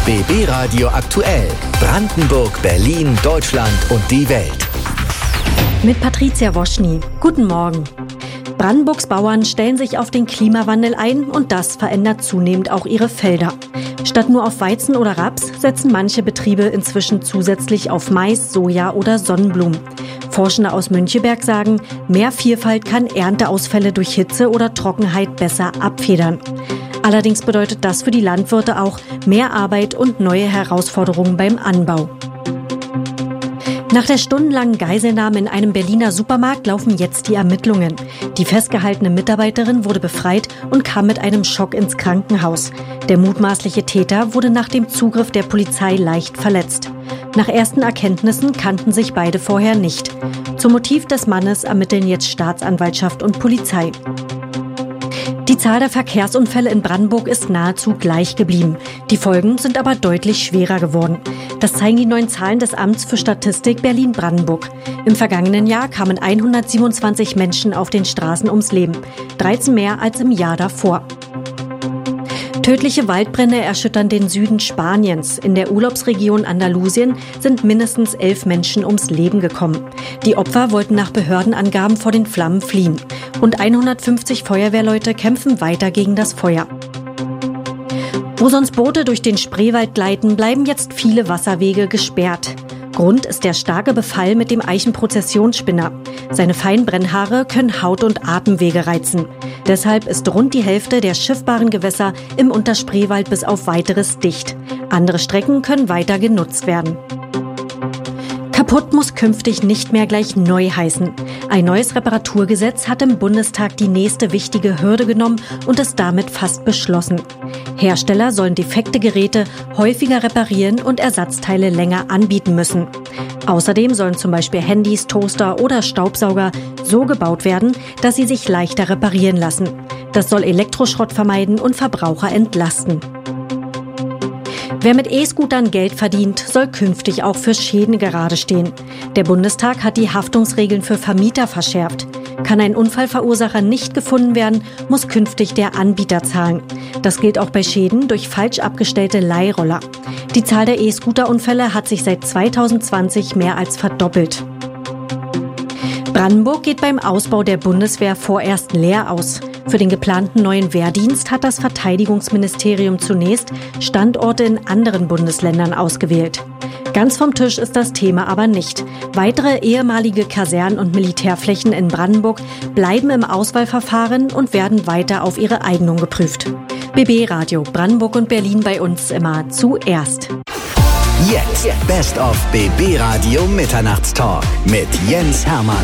BB Radio aktuell. Brandenburg, Berlin, Deutschland und die Welt. Mit Patricia Woschny. Guten Morgen. Brandenburgs Bauern stellen sich auf den Klimawandel ein und das verändert zunehmend auch ihre Felder. Statt nur auf Weizen oder Raps setzen manche Betriebe inzwischen zusätzlich auf Mais, Soja oder Sonnenblumen. Forschende aus Müncheberg sagen, mehr Vielfalt kann Ernteausfälle durch Hitze oder Trockenheit besser abfedern. Allerdings bedeutet das für die Landwirte auch mehr Arbeit und neue Herausforderungen beim Anbau. Nach der stundenlangen Geiselnahme in einem Berliner Supermarkt laufen jetzt die Ermittlungen. Die festgehaltene Mitarbeiterin wurde befreit und kam mit einem Schock ins Krankenhaus. Der mutmaßliche Täter wurde nach dem Zugriff der Polizei leicht verletzt. Nach ersten Erkenntnissen kannten sich beide vorher nicht. Zum Motiv des Mannes ermitteln jetzt Staatsanwaltschaft und Polizei. Die Zahl der Verkehrsunfälle in Brandenburg ist nahezu gleich geblieben. Die Folgen sind aber deutlich schwerer geworden. Das zeigen die neuen Zahlen des Amts für Statistik Berlin-Brandenburg. Im vergangenen Jahr kamen 127 Menschen auf den Straßen ums Leben, 13 mehr als im Jahr davor. Tödliche Waldbrände erschüttern den Süden Spaniens. In der Urlaubsregion Andalusien sind mindestens 11 Menschen ums Leben gekommen. Die Opfer wollten nach Behördenangaben vor den Flammen fliehen. Rund 150 Feuerwehrleute kämpfen weiter gegen das Feuer. Wo sonst Boote durch den Spreewald gleiten, bleiben jetzt viele Wasserwege gesperrt. Grund ist der starke Befall mit dem Eichenprozessionsspinner. Seine feinen Brennhaare können Haut- und Atemwege reizen. Deshalb ist rund die Hälfte der schiffbaren Gewässer im Unterspreewald bis auf Weiteres dicht. Andere Strecken können weiter genutzt werden. Kaputt muss künftig nicht mehr gleich neu heißen. Ein neues Reparaturgesetz hat im Bundestag die nächste wichtige Hürde genommen und ist damit fast beschlossen. Hersteller sollen defekte Geräte häufiger reparieren und Ersatzteile länger anbieten müssen. Außerdem sollen zum Beispiel Handys, Toaster oder Staubsauger so gebaut werden, dass sie sich leichter reparieren lassen. Das soll Elektroschrott vermeiden und Verbraucher entlasten. Wer mit E-Scootern Geld verdient, soll künftig auch für Schäden gerade stehen. Der Bundestag hat die Haftungsregeln für Vermieter verschärft. Kann ein Unfallverursacher nicht gefunden werden, muss künftig der Anbieter zahlen. Das gilt auch bei Schäden durch falsch abgestellte Leihroller. Die Zahl der E-Scooter-Unfälle hat sich seit 2020 mehr als verdoppelt. Brandenburg geht beim Ausbau der Bundeswehr vorerst leer aus. Für den geplanten neuen Wehrdienst hat das Verteidigungsministerium zunächst Standorte in anderen Bundesländern ausgewählt. Ganz vom Tisch ist das Thema aber nicht. Weitere ehemalige Kasernen- und Militärflächen in Brandenburg bleiben im Auswahlverfahren und werden weiter auf ihre Eignung geprüft. BB Radio Brandenburg und Berlin bei uns immer zuerst. Jetzt Best of BB Radio Mitternachtstalk mit Jens Hermann.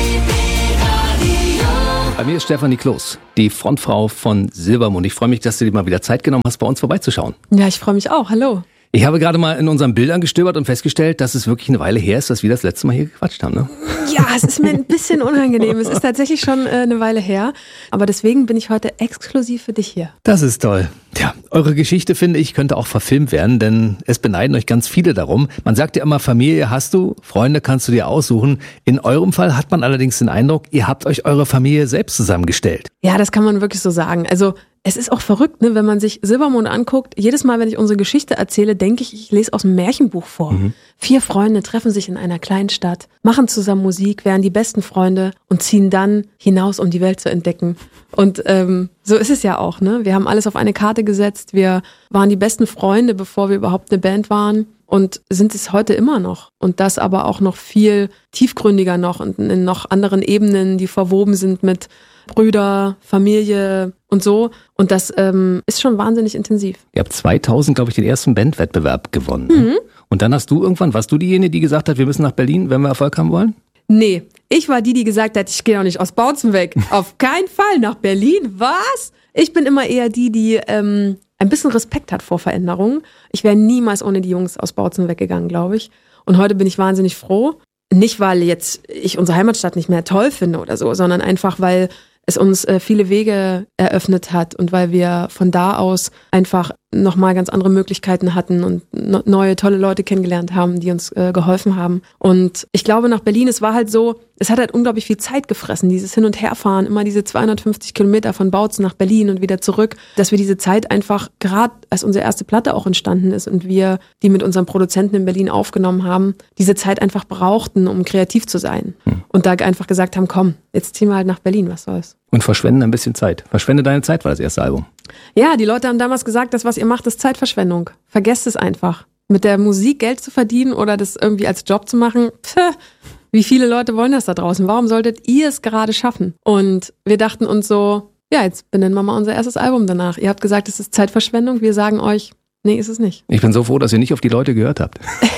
Bei mir ist Stefanie Kloß, die Frontfrau von Silbermond. Ich freue mich, dass du dir mal wieder Zeit genommen hast, bei uns vorbeizuschauen. Ja, ich freue mich auch. Hallo. Ich habe gerade mal in unseren Bildern gestöbert und festgestellt, dass es wirklich eine Weile her ist, dass wir das letzte Mal hier gequatscht haben, ne? Ja, es ist mir ein bisschen unangenehm. Es ist tatsächlich schon eine Weile her. Aber deswegen bin ich heute exklusiv für dich hier. Das ist toll. Ja, eure Geschichte, finde ich, könnte auch verfilmt werden, denn es beneiden euch ganz viele darum. Man sagt ja immer, Familie hast du, Freunde kannst du dir aussuchen. In eurem Fall hat man allerdings den Eindruck, ihr habt euch eure Familie selbst zusammengestellt. Ja, das kann man wirklich so sagen. Also es ist auch verrückt, ne, wenn man sich Silbermond anguckt. Jedes Mal, wenn ich unsere Geschichte erzähle, denke ich, ich lese aus einem Märchenbuch vor. 4 Freunde treffen sich in einer kleinen Stadt, machen zusammen Musik, werden die besten Freunde und ziehen dann hinaus, um die Welt zu entdecken. Und so ist es ja auch, ne? Wir haben alles auf eine Karte gesetzt. Wir waren die besten Freunde, bevor wir überhaupt eine Band waren. Und sind es heute immer noch. Und das aber auch noch viel tiefgründiger noch und in noch anderen Ebenen, die verwoben sind mit Brüder, Familie und so. Und das ist schon wahnsinnig intensiv. Ihr habt 2000, glaube ich, den ersten Bandwettbewerb gewonnen. Ne? Und dann warst du diejenige, die gesagt hat, wir müssen nach Berlin, wenn wir Erfolg haben wollen? Nee, ich war die gesagt hat, ich gehe doch nicht aus Bautzen weg. Auf keinen Fall nach Berlin. Was? Ich bin immer eher die ein bisschen Respekt hat vor Veränderungen. Ich wäre niemals ohne die Jungs aus Bautzen weggegangen, glaube ich. Und heute bin ich wahnsinnig froh. Nicht, weil jetzt ich unsere Heimatstadt nicht mehr toll finde oder so, sondern einfach, weil es uns viele Wege eröffnet hat und weil wir von da aus einfach nochmal ganz andere Möglichkeiten hatten und neue, tolle Leute kennengelernt haben, die uns geholfen haben. Und ich glaube, nach Berlin, es war halt so, es hat halt unglaublich viel Zeit gefressen, dieses Hin- und Herfahren, immer diese 250 Kilometer von Bautzen nach Berlin und wieder zurück, dass wir diese Zeit einfach, gerade als unsere erste Platte auch entstanden ist und wir die mit unserem Produzenten in Berlin aufgenommen haben, diese Zeit einfach brauchten, um kreativ zu sein. Und da einfach gesagt haben, komm, jetzt ziehen wir halt nach Berlin, was soll's. Und verschwenden ein bisschen Zeit. Verschwende deine Zeit war das erste Album. Ja, die Leute haben damals gesagt, das, was ihr macht, ist Zeitverschwendung. Vergesst es einfach. Mit der Musik Geld zu verdienen oder das irgendwie als Job zu machen, wie viele Leute wollen das da draußen? Warum solltet ihr es gerade schaffen? Und wir dachten uns so, ja, jetzt benennen wir mal unser erstes Album danach. Ihr habt gesagt, es ist Zeitverschwendung. Wir sagen euch, nee, ist es nicht. Ich bin so froh, dass ihr nicht auf die Leute gehört habt.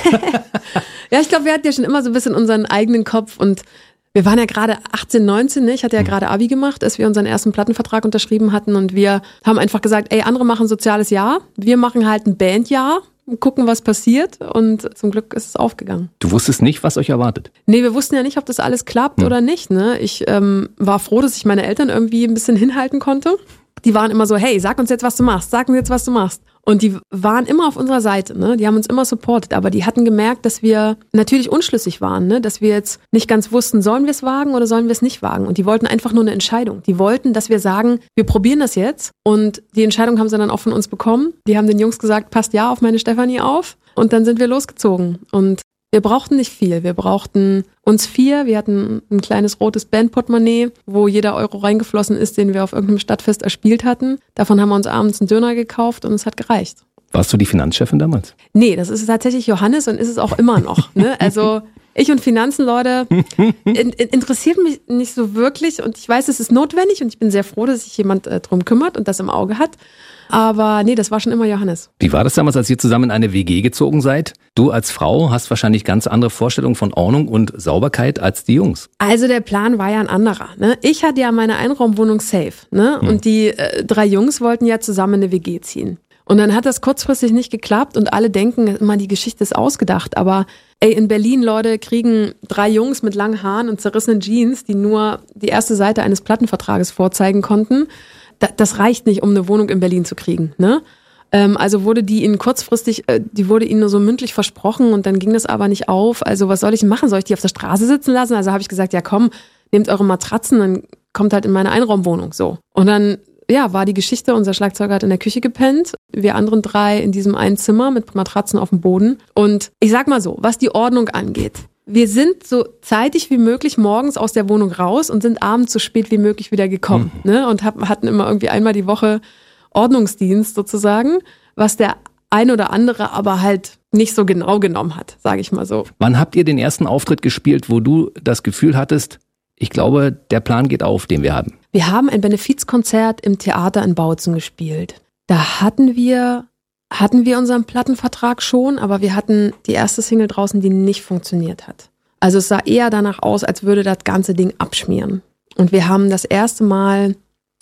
Ja, ich glaube, wir hatten ja schon immer so ein bisschen unseren eigenen Kopf und wir waren ja gerade 18, 19, ne? Ich hatte ja gerade Abi gemacht, als wir unseren ersten Plattenvertrag unterschrieben hatten und wir haben einfach gesagt, ey, andere machen soziales Jahr, wir machen halt ein Bandjahr, gucken, was passiert und zum Glück ist es aufgegangen. Du wusstest nicht, was euch erwartet? Nee, wir wussten ja nicht, ob das alles klappt oder nicht, ne? Ich war froh, dass ich meine Eltern irgendwie ein bisschen hinhalten konnte. Die waren immer so, hey, sag uns jetzt, was du machst, sag uns jetzt, was du machst. Und die waren immer auf unserer Seite, ne? Die haben uns immer supportet, aber die hatten gemerkt, dass wir natürlich unschlüssig waren, ne? Dass wir jetzt nicht ganz wussten, sollen wir es wagen oder sollen wir es nicht wagen? Und die wollten einfach nur eine Entscheidung. Die wollten, dass wir sagen, wir probieren das jetzt. Und die Entscheidung haben sie dann auch von uns bekommen. Die haben den Jungs gesagt, passt ja auf meine Stefanie auf. Und dann sind wir losgezogen. Und wir brauchten nicht viel. Wir brauchten uns 4. Wir hatten ein kleines rotes Bandportemonnaie, wo jeder Euro reingeflossen ist, den wir auf irgendeinem Stadtfest erspielt hatten. Davon haben wir uns abends einen Döner gekauft und es hat gereicht. Warst du die Finanzchefin damals? Nee, das ist tatsächlich Johannes und ist es auch immer noch. Ne? Also ich und Finanzen, Leute, interessiert mich nicht so wirklich und ich weiß, es ist notwendig und ich bin sehr froh, dass sich jemand drum kümmert und das im Auge hat. Aber nee, das war schon immer Johannes. Wie war das damals, als ihr zusammen in eine WG gezogen seid? Du als Frau hast wahrscheinlich ganz andere Vorstellungen von Ordnung und Sauberkeit als die Jungs. Also der Plan war ja ein anderer. Ne? Ich hatte ja meine Einraumwohnung safe. Ne? Und die 3 Jungs wollten ja zusammen eine WG ziehen. Und dann hat das kurzfristig nicht geklappt und alle denken immer, die Geschichte ist ausgedacht. Aber ey, in Berlin, Leute, kriegen 3 Jungs mit langen Haaren und zerrissenen Jeans, die nur die erste Seite eines Plattenvertrages vorzeigen konnten. Das reicht nicht, um eine Wohnung in Berlin zu kriegen. Ne? Also wurde die ihnen kurzfristig, die wurde ihnen nur so mündlich versprochen und dann ging das aber nicht auf. Also was soll ich machen? Soll ich die auf der Straße sitzen lassen? Also habe ich gesagt, ja komm, nehmt eure Matratzen, dann kommt halt in meine Einraumwohnung. So. Und dann ja, war die Geschichte, unser Schlagzeuger hat in der Küche gepennt, wir anderen 3 in diesem einen Zimmer mit Matratzen auf dem Boden. Und ich sag mal so, was die Ordnung angeht, wir sind so zeitig wie möglich morgens aus der Wohnung raus und sind abends so spät wie möglich wieder gekommen. Ne? Und hatten immer irgendwie einmal die Woche Ordnungsdienst sozusagen, was der ein oder andere aber halt nicht so genau genommen hat, sage ich mal so. Wann habt ihr den ersten Auftritt gespielt, wo du das Gefühl hattest, ich glaube, der Plan geht auf, den wir hatten? Wir haben ein Benefizkonzert im Theater in Bautzen gespielt. Da hatten wir unseren Plattenvertrag schon, aber wir hatten die erste Single draußen, die nicht funktioniert hat. Also es sah eher danach aus, als würde das ganze Ding abschmieren. Und wir haben das erste Mal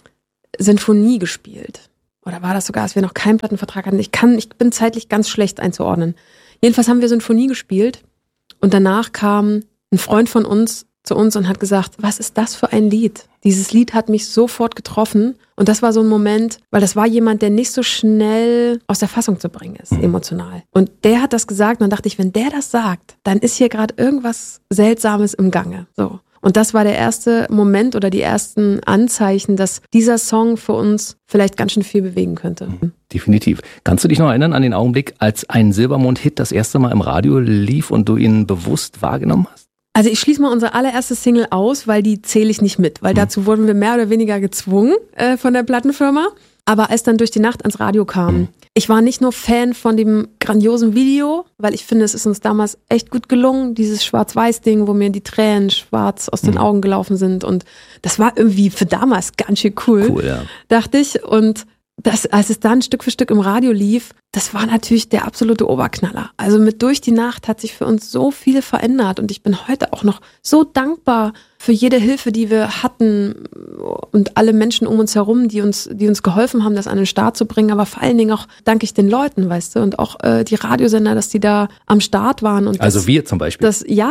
Sinfonie gespielt. Oder war das sogar, als wir noch keinen Plattenvertrag hatten? Ich bin zeitlich ganz schlecht einzuordnen. Jedenfalls haben wir Sinfonie gespielt und danach kam ein Freund von uns zu uns und hat gesagt, was ist das für ein Lied? Dieses Lied hat mich sofort getroffen und das war so ein Moment, weil das war jemand, der nicht so schnell aus der Fassung zu bringen ist, emotional. Und der hat das gesagt und dann dachte ich, wenn der das sagt, dann ist hier gerade irgendwas Seltsames im Gange. So. Und das war der erste Moment oder die ersten Anzeichen, dass dieser Song für uns vielleicht ganz schön viel bewegen könnte. Definitiv. Kannst du dich noch erinnern an den Augenblick, als ein Silbermond-Hit das erste Mal im Radio lief und du ihn bewusst wahrgenommen hast? Also ich schließe mal unsere allererste Single aus, weil die zähle ich nicht mit, weil dazu wurden wir mehr oder weniger gezwungen von der Plattenfirma. Aber als dann Durch die Nacht ans Radio kam, ich war nicht nur Fan von dem grandiosen Video, weil ich finde, es ist uns damals echt gut gelungen, dieses Schwarz-Weiß-Ding, wo mir die Tränen schwarz aus den Augen gelaufen sind und das war irgendwie für damals ganz schön cool, ja. Dachte ich. Und das, als es dann Stück für Stück im Radio lief, das war natürlich der absolute Oberknaller. Also mit Durch die Nacht hat sich für uns so viel verändert und ich bin heute auch noch so dankbar für jede Hilfe, die wir hatten und alle Menschen um uns herum, die uns geholfen haben, das an den Start zu bringen. Aber vor allen Dingen auch danke ich den Leuten, weißt du, und auch die Radiosender, dass die da am Start waren. Und also wir zum Beispiel.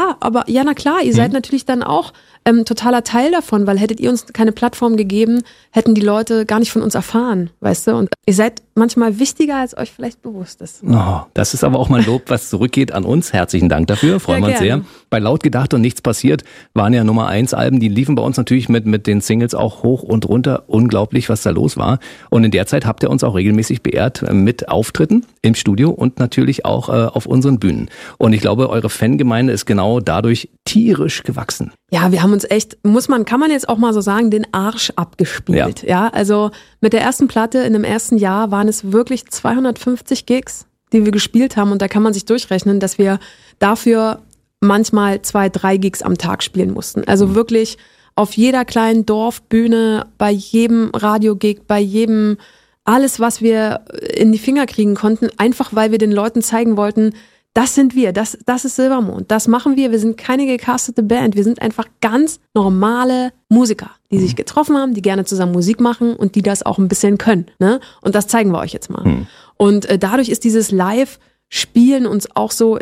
Na klar, ihr seid natürlich dann auch totaler Teil davon, weil hättet ihr uns keine Plattform gegeben, hätten die Leute gar nicht von uns erfahren, weißt du. Und ihr seid manchmal wichtiger, als euch vielleicht bewusst ist. Oh, das ist aber auch mal ein Lob, was zurückgeht an uns. Herzlichen Dank dafür, freuen wir uns sehr. Bei Laut gedacht und nichts passiert waren ja Nummer 1 Alben, die liefen bei uns natürlich mit den Singles auch hoch und runter. Unglaublich, was da los war. Und in der Zeit habt ihr uns auch regelmäßig beehrt mit Auftritten im Studio und natürlich auch auf unseren Bühnen. Und ich glaube, eure Fangemeinde ist genau dadurch tierisch gewachsen. Ja, wir haben uns echt, kann man jetzt auch mal so sagen, den Arsch abgespielt. Ja, also mit der ersten Platte in dem ersten Jahr waren es wirklich 250 Gigs, die wir gespielt haben. Und da kann man sich durchrechnen, dass wir dafür manchmal 2-3 Gigs am Tag spielen mussten. Also wirklich auf jeder kleinen Dorfbühne, bei jedem Radiogig, bei jedem, alles, was wir in die Finger kriegen konnten, einfach weil wir den Leuten zeigen wollten, das sind wir, das ist Silbermond, das machen wir sind keine gecastete Band, wir sind einfach ganz normale Musiker, die sich getroffen haben, die gerne zusammen Musik machen und die das auch ein bisschen können, ne? Und das zeigen wir euch jetzt mal. Und dadurch ist dieses Live-Spielen uns auch so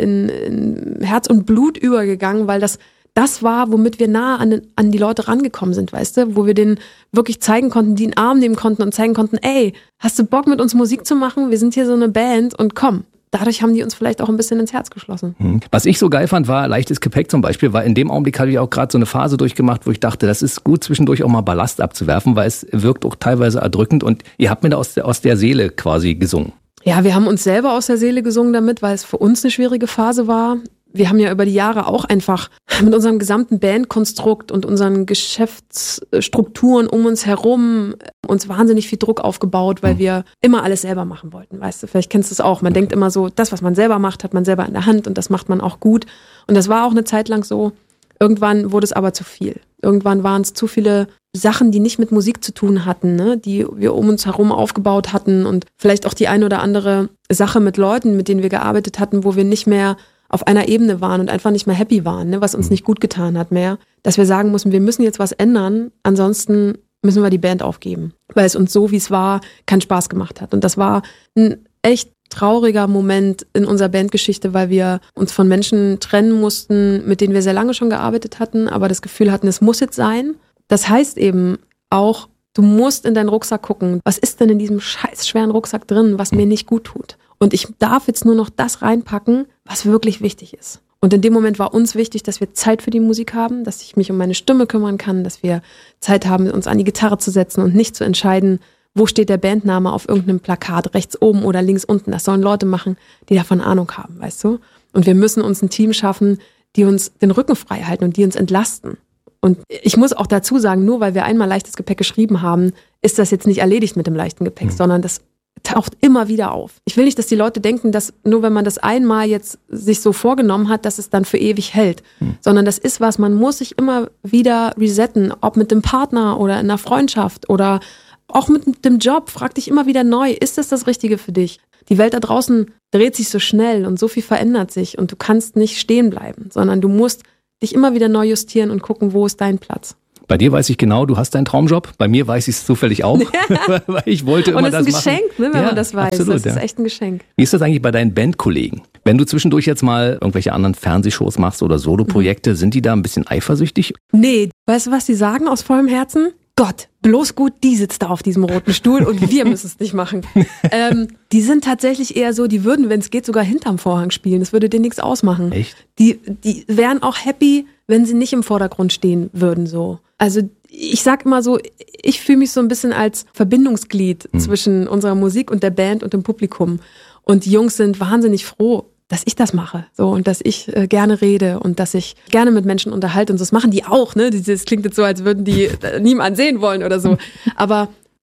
in Herz und Blut übergegangen, weil das war, womit wir nah an die Leute rangekommen sind, weißt du, wo wir denen wirklich zeigen konnten, die in den Arm nehmen konnten und zeigen konnten, ey, hast du Bock mit uns Musik zu machen? Wir sind hier so eine Band und komm. Dadurch haben die uns vielleicht auch ein bisschen ins Herz geschlossen. Was ich so geil fand, war leichtes Gepäck zum Beispiel, weil in dem Augenblick hatte ich auch gerade so eine Phase durchgemacht, wo ich dachte, das ist gut, zwischendurch auch mal Ballast abzuwerfen, weil es wirkt auch teilweise erdrückend und ihr habt mir da aus der Seele quasi gesungen. Ja, wir haben uns selber aus der Seele gesungen damit, weil es für uns eine schwierige Phase war. Wir haben ja über die Jahre auch einfach mit unserem gesamten Bandkonstrukt und unseren Geschäftsstrukturen um uns herum uns wahnsinnig viel Druck aufgebaut, weil wir immer alles selber machen wollten, weißt du, vielleicht kennst du es auch. Man denkt immer so, das, was man selber macht, hat man selber in der Hand und das macht man auch gut. Und das war auch eine Zeit lang so. Irgendwann wurde es aber zu viel. Irgendwann waren es zu viele Sachen, die nicht mit Musik zu tun hatten, ne, die wir um uns herum aufgebaut hatten und vielleicht auch die ein oder andere Sache mit Leuten, mit denen wir gearbeitet hatten, wo wir nicht mehr auf einer Ebene waren und einfach nicht mehr happy waren, ne, was uns nicht gut getan hat mehr, dass wir sagen mussten, wir müssen jetzt was ändern, ansonsten müssen wir die Band aufgeben, weil es uns so, wie es war, keinen Spaß gemacht hat. Und das war ein echt trauriger Moment in unserer Bandgeschichte, weil wir uns von Menschen trennen mussten, mit denen wir sehr lange schon gearbeitet hatten, aber das Gefühl hatten, es muss jetzt sein. Das heißt eben auch, du musst in deinen Rucksack gucken, was ist denn in diesem scheiß schweren Rucksack drin, was mir nicht gut tut. Und ich darf jetzt nur noch das reinpacken, was wirklich wichtig ist. Und in dem Moment war uns wichtig, dass wir Zeit für die Musik haben, dass ich mich um meine Stimme kümmern kann, dass wir Zeit haben, uns an die Gitarre zu setzen und nicht zu entscheiden, wo steht der Bandname auf irgendeinem Plakat, rechts oben oder links unten. Das sollen Leute machen, die davon Ahnung haben, weißt du? Und wir müssen uns ein Team schaffen, die uns den Rücken frei halten und die uns entlasten. Und ich muss auch dazu sagen, nur weil wir einmal leichtes Gepäck geschrieben haben, ist das jetzt nicht erledigt mit dem leichten Gepäck, sondern das taucht immer wieder auf. Ich will nicht, dass die Leute denken, dass nur wenn man das einmal jetzt sich so vorgenommen hat, dass es dann für ewig hält, sondern das ist was, man muss sich immer wieder resetten, ob mit dem Partner oder in einer Freundschaft oder auch mit dem Job. Frag dich immer wieder neu, ist das Richtige für dich? Die Welt da draußen dreht sich so schnell und so viel verändert sich und du kannst nicht stehen bleiben, sondern du musst dich immer wieder neu justieren und gucken, wo ist dein Platz. Bei dir weiß ich genau, du hast deinen Traumjob. Bei mir weiß ich es zufällig auch, weil ich wollte immer das machen. Und das ist ein Geschenk, ne, wenn man das weiß. Absolut, das ist echt ein Geschenk. Wie ist das eigentlich bei deinen Bandkollegen? Wenn du zwischendurch jetzt mal irgendwelche anderen Fernsehshows machst oder Soloprojekte, sind die da ein bisschen eifersüchtig? Nee, weißt du, was die sagen aus vollem Herzen? Gott, bloß gut, die sitzt da auf diesem roten Stuhl und wir müssen es nicht machen. Die sind tatsächlich eher so, die würden, wenn es geht, sogar hinterm Vorhang spielen. Das würde denen nichts ausmachen. Echt? Die wären auch happy, wenn sie nicht im Vordergrund stehen würden, so. Also ich sag immer so, ich fühle mich so ein bisschen als Verbindungsglied zwischen unserer Musik und der Band und dem Publikum. Und die Jungs sind wahnsinnig froh, dass ich das mache, so, und dass ich gerne rede und dass ich gerne mit Menschen unterhalte und so. Das machen die auch, ne? Das klingt jetzt so, als würden die niemanden sehen wollen oder so. Aber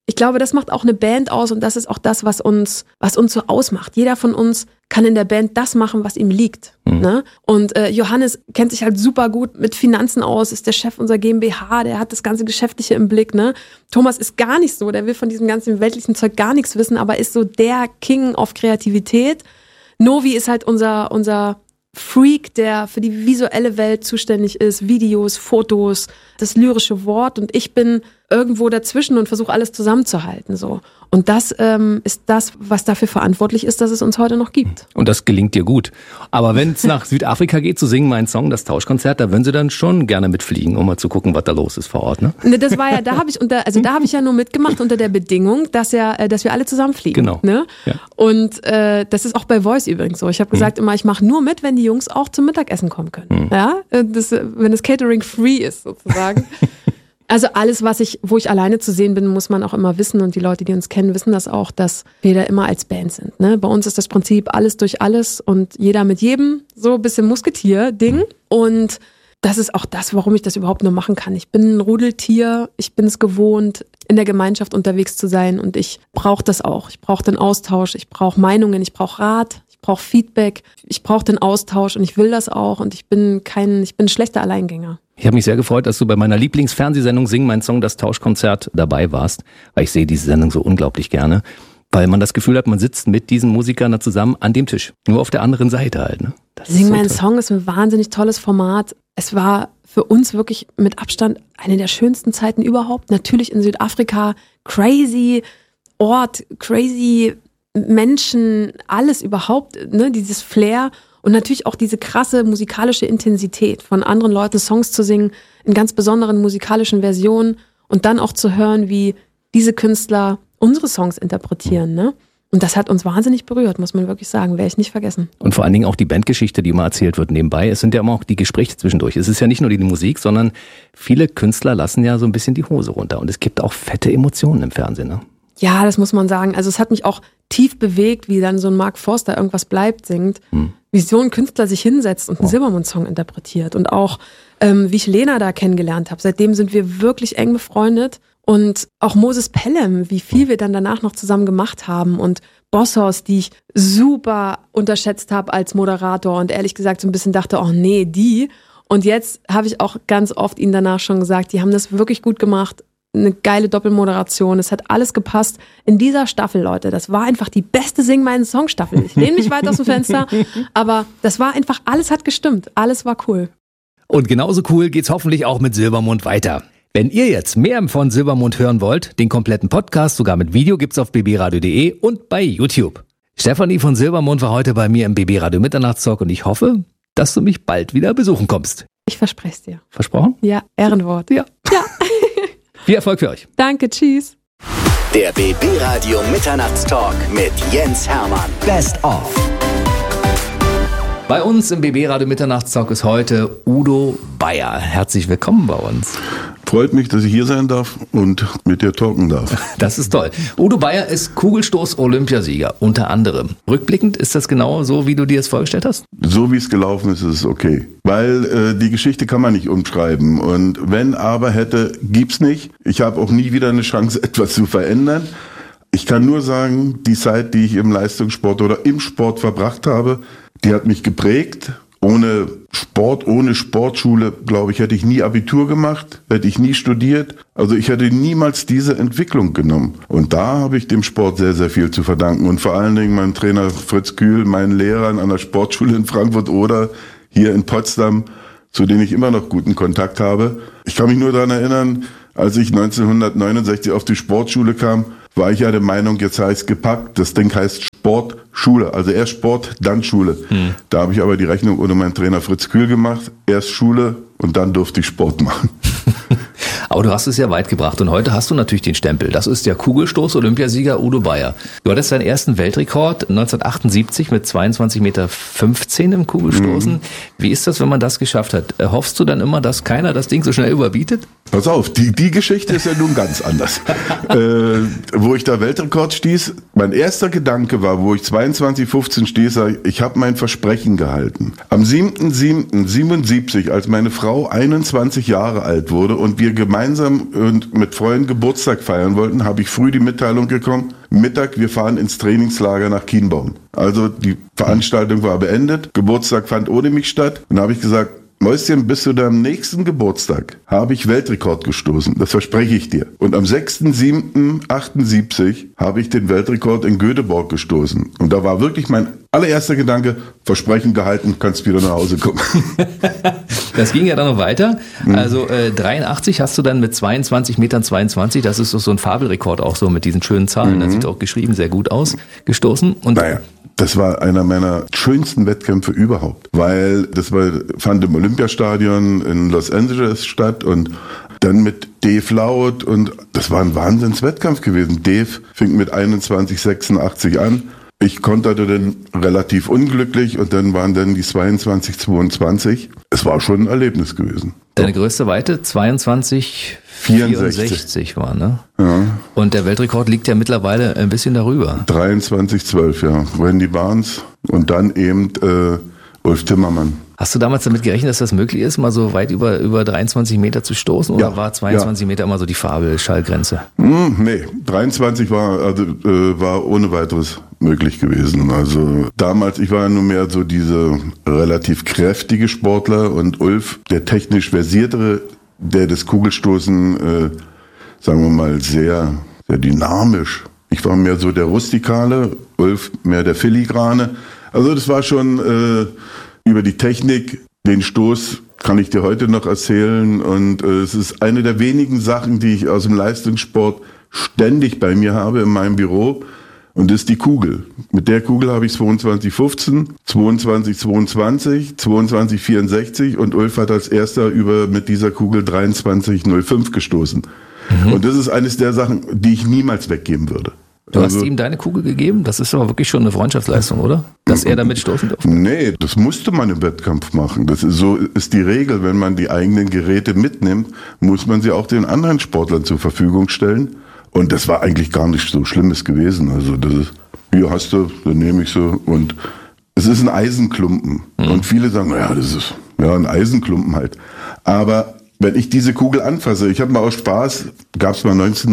ich glaube, das macht auch eine Band aus und das ist auch das, was uns so ausmacht. Jeder von uns kann in der Band das machen, was ihm liegt. Ne? Und Johannes kennt sich halt super gut mit Finanzen aus, ist der Chef unserer GmbH, der hat das ganze Geschäftliche im Blick. Ne? Thomas ist gar nicht so, der will von diesem ganzen weltlichen Zeug gar nichts wissen, aber ist so der King auf Kreativität. Novi ist halt unser Freak, der für die visuelle Welt zuständig ist, Videos, Fotos, das lyrische Wort und ich bin irgendwo dazwischen und versuche alles zusammenzuhalten. So. Und das ist das, was dafür verantwortlich ist, dass es uns heute noch gibt. Und das gelingt dir gut. Aber wenn es nach Südafrika geht, zu singen mein Song, das Tauschkonzert, da würden Sie dann schon gerne mitfliegen, um mal zu gucken, was da los ist vor Ort, ne? Das war ja, da habe ich ja nur mitgemacht unter der Bedingung, dass wir alle zusammen fliegen. Genau. Ne? Ja. Und das ist auch bei Voice übrigens so. Ich habe gesagt immer, ich mache nur mit, wenn die Jungs auch zum Mittagessen kommen können. Ja? Wenn das Catering free ist sozusagen. Also alles, wo ich alleine zu sehen bin, muss man auch immer wissen und die Leute, die uns kennen, wissen das auch, dass wir da immer als Band sind. Ne? Bei uns ist das Prinzip alles durch alles und jeder mit jedem, so ein bisschen Musketier-Ding. Und das ist auch das, warum ich das überhaupt nur machen kann. Ich bin ein Rudeltier, ich bin es gewohnt, in der Gemeinschaft unterwegs zu sein und ich brauche das auch. Ich brauche den Austausch, ich brauche Meinungen, ich brauche Rat, ich brauche Feedback, ich brauche den Austausch und ich will das auch und ich bin ein schlechter Alleingänger. Ich habe mich sehr gefreut, dass du bei meiner Lieblingsfernsehsendung Sing mein Song, das Tauschkonzert dabei warst, weil ich sehe diese Sendung so unglaublich gerne, weil man das Gefühl hat, man sitzt mit diesen Musikern da zusammen an dem Tisch, nur auf der anderen Seite halt. Ne? Sing mein Song ist ein wahnsinnig tolles Format. Es war für uns wirklich mit Abstand eine der schönsten Zeiten überhaupt. Natürlich in Südafrika, crazy Ort, crazy Menschen, alles überhaupt, ne, dieses Flair. Und natürlich auch diese krasse musikalische Intensität von anderen Leuten Songs zu singen, in ganz besonderen musikalischen Versionen und dann auch zu hören, wie diese Künstler unsere Songs interpretieren. Ne? Und das hat uns wahnsinnig berührt, muss man wirklich sagen, werde ich nicht vergessen. Und vor allen Dingen auch die Bandgeschichte, die immer erzählt wird nebenbei. Es sind ja immer auch die Gespräche zwischendurch. Es ist ja nicht nur die Musik, sondern viele Künstler lassen ja so ein bisschen die Hose runter. Und es gibt auch fette Emotionen im Fernsehen. Ne? Ja, das muss man sagen. Also es hat mich auch tief bewegt, wie dann so ein Mark Forster irgendwas bleibt singt. Wie so ein Künstler sich hinsetzt und einen Silbermond-Song interpretiert. Und auch, wie ich Lena da kennengelernt habe. Seitdem sind wir wirklich eng befreundet. Und auch Moses Pelham, wie viel wir dann danach noch zusammen gemacht haben. Und Bosshaus, die ich super unterschätzt habe als Moderator. Und ehrlich gesagt so ein bisschen dachte, oh nee, die. Und jetzt habe ich auch ganz oft ihnen danach schon gesagt, die haben das wirklich gut gemacht. Eine geile Doppelmoderation, es hat alles gepasst. In dieser Staffel, Leute, das war einfach die beste Sing meinen Song Staffel. Ich lehne mich weit aus dem Fenster, aber das war einfach, alles hat gestimmt, alles war cool. Und genauso cool geht's hoffentlich auch mit Silbermond weiter. Wenn ihr jetzt mehr von Silbermond hören wollt, den kompletten Podcast, sogar mit Video, gibt's auf bbradio.de und bei YouTube. Stefanie von Silbermond war heute bei mir im BB Radio Mitternachtstalk und ich hoffe, dass du mich bald wieder besuchen kommst. Ich verspreche es dir. Versprochen? Ja, Ehrenwort. Ja. Viel Erfolg für euch. Danke, tschüss. Der BB Radio Mitternachtstalk mit Jens Hermann. Best of. Bei uns im BB Radio Mitternachtstalk ist heute Udo Bayer. Herzlich willkommen bei uns. Freut mich, dass ich hier sein darf und mit dir talken darf. Das ist toll. Udo Bayer ist Kugelstoß-Olympiasieger, unter anderem. Rückblickend, ist das genau so, wie du dir es vorgestellt hast? So wie es gelaufen ist, ist es okay. Weil die Geschichte kann man nicht umschreiben. Und wenn, aber, hätte, gibt's nicht. Ich habe auch nie wieder eine Chance, etwas zu verändern. Ich kann nur sagen, die Zeit, die ich im Leistungssport oder im Sport verbracht habe, die hat mich geprägt. Ohne Sport, ohne Sportschule, glaube ich, hätte ich nie Abitur gemacht, hätte ich nie studiert. Also ich hätte niemals diese Entwicklung genommen. Und da habe ich dem Sport sehr, sehr viel zu verdanken. Und vor allen Dingen meinem Trainer Fritz Kühl, meinen Lehrern an der Sportschule in Frankfurt oder hier in Potsdam, zu denen ich immer noch guten Kontakt habe. Ich kann mich nur daran erinnern, als ich 1969 auf die Sportschule kam, war ich ja der Meinung, jetzt heißt gepackt, das Ding heißt Sportschule, also erst Sport, dann Schule. Da habe ich aber die Rechnung ohne meinen Trainer Fritz Kühl gemacht, erst Schule und dann durfte ich Sport machen. Aber du hast es ja weit gebracht und heute hast du natürlich den Stempel. Das ist der Kugelstoß-Olympiasieger Udo Bayer. Du hattest deinen ersten Weltrekord 1978 mit 22,15 Meter im Kugelstoßen. Wie ist das, wenn man das geschafft hat? Hoffst du dann immer, dass keiner das Ding so schnell überbietet? Pass auf, die Geschichte ist ja nun ganz anders. Wo ich da Weltrekord stieß, mein erster Gedanke war, wo ich 22,15 stieß, ich habe mein Versprechen gehalten. Am 7.7.77, als meine Frau 21 Jahre alt wurde und wir gemeinsam gemeinsam und mit Freunden Geburtstag feiern wollten, habe ich früh die Mitteilung bekommen, Mittag, wir fahren ins Trainingslager nach Kienbaum. Also die Veranstaltung war beendet, Geburtstag fand ohne mich statt. Und da habe ich gesagt, Mäuschen, bis zu deinem nächsten Geburtstag habe ich Weltrekord gestoßen. Das verspreche ich dir. Und am 6.7.78 habe ich den Weltrekord in Göteborg gestoßen. Und da war wirklich mein allererster Gedanke, Versprechen gehalten, kannst wieder nach Hause kommen. Das ging ja dann noch weiter. Also 83 hast du dann mit 22,22 Metern, das ist so ein Fabelrekord auch so mit diesen schönen Zahlen. Das sieht auch geschrieben sehr gut aus, gestoßen. Und naja. Das war einer meiner schönsten Wettkämpfe überhaupt, weil fand im Olympiastadion in Los Angeles statt und dann mit Dave Laut und das war ein Wahnsinnswettkampf gewesen. Dave fing mit 21,86 an. Ich konterte dann relativ unglücklich und dann waren dann die 22,22. Es war schon ein Erlebnis gewesen. Deine größte Weite 22,64 war, ne? Ja. Und der Weltrekord liegt ja mittlerweile ein bisschen darüber. 23,12, ja. Randy Barnes und dann eben Ulf Timmermann. Hast du damals damit gerechnet, dass das möglich ist, mal so weit über 23 Meter zu stoßen? Oder war 22 Meter immer so die Schallgrenze? Nee, 23 war ohne weiteres möglich gewesen. Also damals, ich war ja nur mehr so diese relativ kräftige Sportler und Ulf, der technisch versiertere, der das Kugelstoßen, sagen wir mal, sehr, sehr dynamisch. Ich war mehr so der Rustikale, Ulf mehr der Filigrane. Also das war schon über die Technik, den Stoß kann ich dir heute noch erzählen und es ist eine der wenigen Sachen, die ich aus dem Leistungssport ständig bei mir habe in meinem Büro und das ist die Kugel. Mit der Kugel habe ich 22,15, 22,22, 22,64 und Ulf hat als erster mit dieser Kugel 23,05 gestoßen. Und das ist eines der Sachen, die ich niemals weggeben würde. Du hast ihm deine Kugel gegeben? Das ist aber wirklich schon eine Freundschaftsleistung, oder? Dass er damit stoßen durfte? Nee, das musste man im Wettkampf machen. So ist die Regel. Wenn man die eigenen Geräte mitnimmt, muss man sie auch den anderen Sportlern zur Verfügung stellen. Und das war eigentlich gar nicht so Schlimmes gewesen. Also das ist, hier hast du, dann nehme ich so. Und es ist ein Eisenklumpen. Und viele sagen, naja, das ist ja ein Eisenklumpen halt. Aber wenn ich diese Kugel anfasse, ich habe mal aus Spaß, gab es mal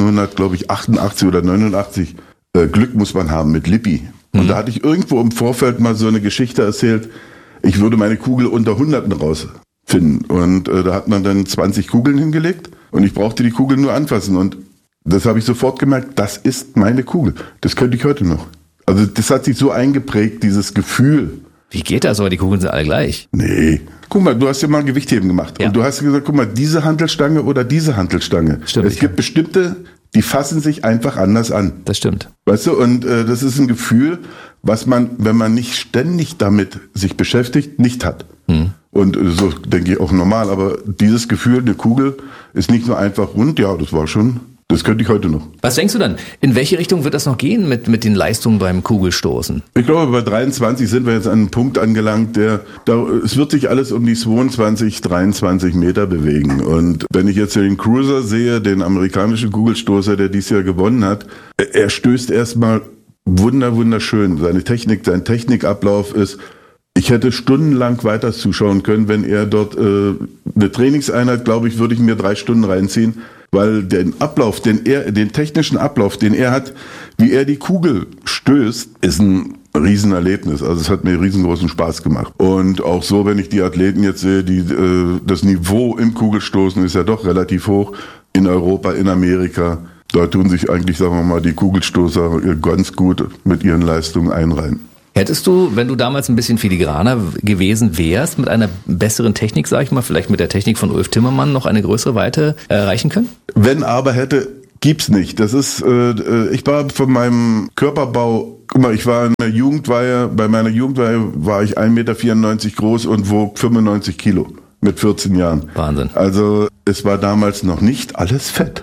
1988 oder 89, Glück muss man haben mit Lippi. Und da hatte ich irgendwo im Vorfeld mal so eine Geschichte erzählt, ich würde meine Kugel unter Hunderten rausfinden. Und da hat man dann 20 Kugeln hingelegt und ich brauchte die Kugel nur anfassen. Und das habe ich sofort gemerkt, das ist meine Kugel. Das könnte ich heute noch. Also das hat sich so eingeprägt, dieses Gefühl. Wie geht das? Aber die Kugeln sind alle gleich. Nee. Guck mal, du hast ja mal Gewichtheben gemacht. Ja. Und du hast gesagt, guck mal, diese Hantelstange oder diese Hantelstange. Stimmt. Es gibt bestimmte, die fassen sich einfach anders an. Das stimmt. Weißt du, und das ist ein Gefühl, was man, wenn man nicht ständig damit sich beschäftigt, nicht hat. Und so denke ich auch normal. Aber dieses Gefühl, eine Kugel ist nicht nur einfach rund, ja, das war schon... Das könnte ich heute noch. Was denkst du dann? In welche Richtung wird das noch gehen mit den Leistungen beim Kugelstoßen? Ich glaube, bei 23 sind wir jetzt an einem Punkt angelangt, es wird sich alles um die 22, 23 Meter bewegen. Und wenn ich jetzt den Cruiser sehe, den amerikanischen Kugelstoßer, der dieses Jahr gewonnen hat, er stößt erstmal wunderschön. Sein Technikablauf ist, ich hätte stundenlang weiter zuschauen können, wenn er dort eine Trainingseinheit, glaube ich, würde ich mir 3 Stunden reinziehen. Weil den technischen Ablauf, den er hat, wie er die Kugel stößt, ist ein Riesenerlebnis. Also es hat mir riesengroßen Spaß gemacht. Und auch so, wenn ich die Athleten jetzt sehe, das Niveau im Kugelstoßen ist ja doch relativ hoch. In Europa, in Amerika, da tun sich eigentlich, sagen wir mal, die Kugelstoßer ganz gut mit ihren Leistungen einreihen. Hättest du, wenn du damals ein bisschen filigraner gewesen wärst, mit einer besseren Technik, sag ich mal, vielleicht mit der Technik von Ulf Timmermann noch eine größere Weite erreichen können? Wenn aber hätte, gibt's nicht. Das ist, ich war von meinem Körperbau, guck mal, ich war in der Jugendweihe, bei meiner Jugendweihe war ich 1,94 Meter groß und wog 95 Kilo mit 14 Jahren. Wahnsinn. Also es war damals noch nicht alles Fett.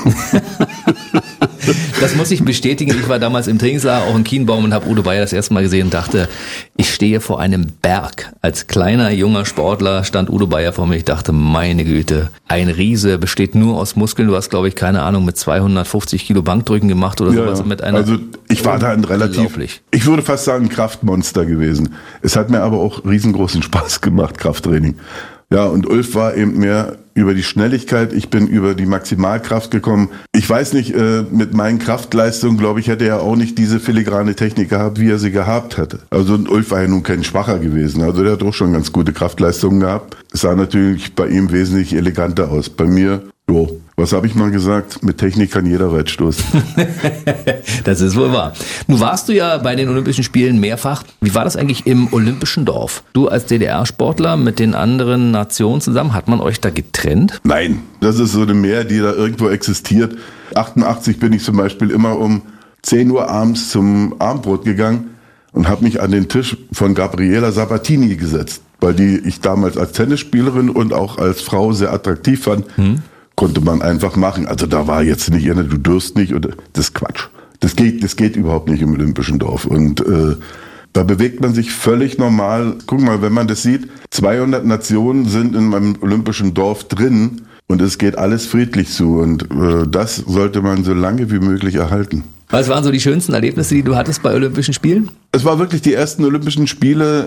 Das muss ich bestätigen. Ich war damals im Trainingslager, auch in Kienbaum, und habe Udo Bayer das erste Mal gesehen und dachte, ich stehe vor einem Berg. Als kleiner, junger Sportler stand Udo Bayer vor mir. Ich dachte, meine Güte, ein Riese, besteht nur aus Muskeln. Du hast, glaube ich, keine Ahnung, mit 250 Kilo Bankdrücken gemacht oder sowas. Ja. Mit einer, also ich war da ein ich würde fast sagen, Kraftmonster gewesen. Es hat mir aber auch riesengroßen Spaß gemacht, Krafttraining. Ja, und Ulf war eben mehr über die Schnelligkeit, ich bin über die Maximalkraft gekommen. Ich weiß nicht, mit meinen Kraftleistungen, glaube ich, hätte er auch nicht diese filigrane Technik gehabt, wie er sie gehabt hätte. Also Ulf war ja nun kein Schwacher gewesen, also der hat auch schon ganz gute Kraftleistungen gehabt. Es sah natürlich bei ihm wesentlich eleganter aus. Bei mir, was habe ich mal gesagt? Mit Technik kann jeder weit stoßen. Das ist wohl wahr. Nun warst du ja bei den Olympischen Spielen mehrfach. Wie war das eigentlich im Olympischen Dorf? Du als DDR-Sportler mit den anderen Nationen zusammen, hat man euch da getrennt? Nein, das ist so eine Mehr, die da irgendwo existiert. 88 bin ich zum Beispiel immer um 10 Uhr abends zum Abendbrot gegangen und habe mich an den Tisch von Gabriela Sabatini gesetzt, weil die ich damals als Tennisspielerin und auch als Frau sehr attraktiv fand. Konnte man einfach machen. Also da war jetzt nicht, du dürst nicht, oder das ist Quatsch. Das geht überhaupt nicht im Olympischen Dorf. Und da bewegt man sich völlig normal. Guck mal, wenn man das sieht, 200 Nationen sind in meinem Olympischen Dorf drin und es geht alles friedlich zu. Und das sollte man so lange wie möglich erhalten. Was waren so die schönsten Erlebnisse, die du hattest bei Olympischen Spielen? Es war wirklich die ersten Olympischen Spiele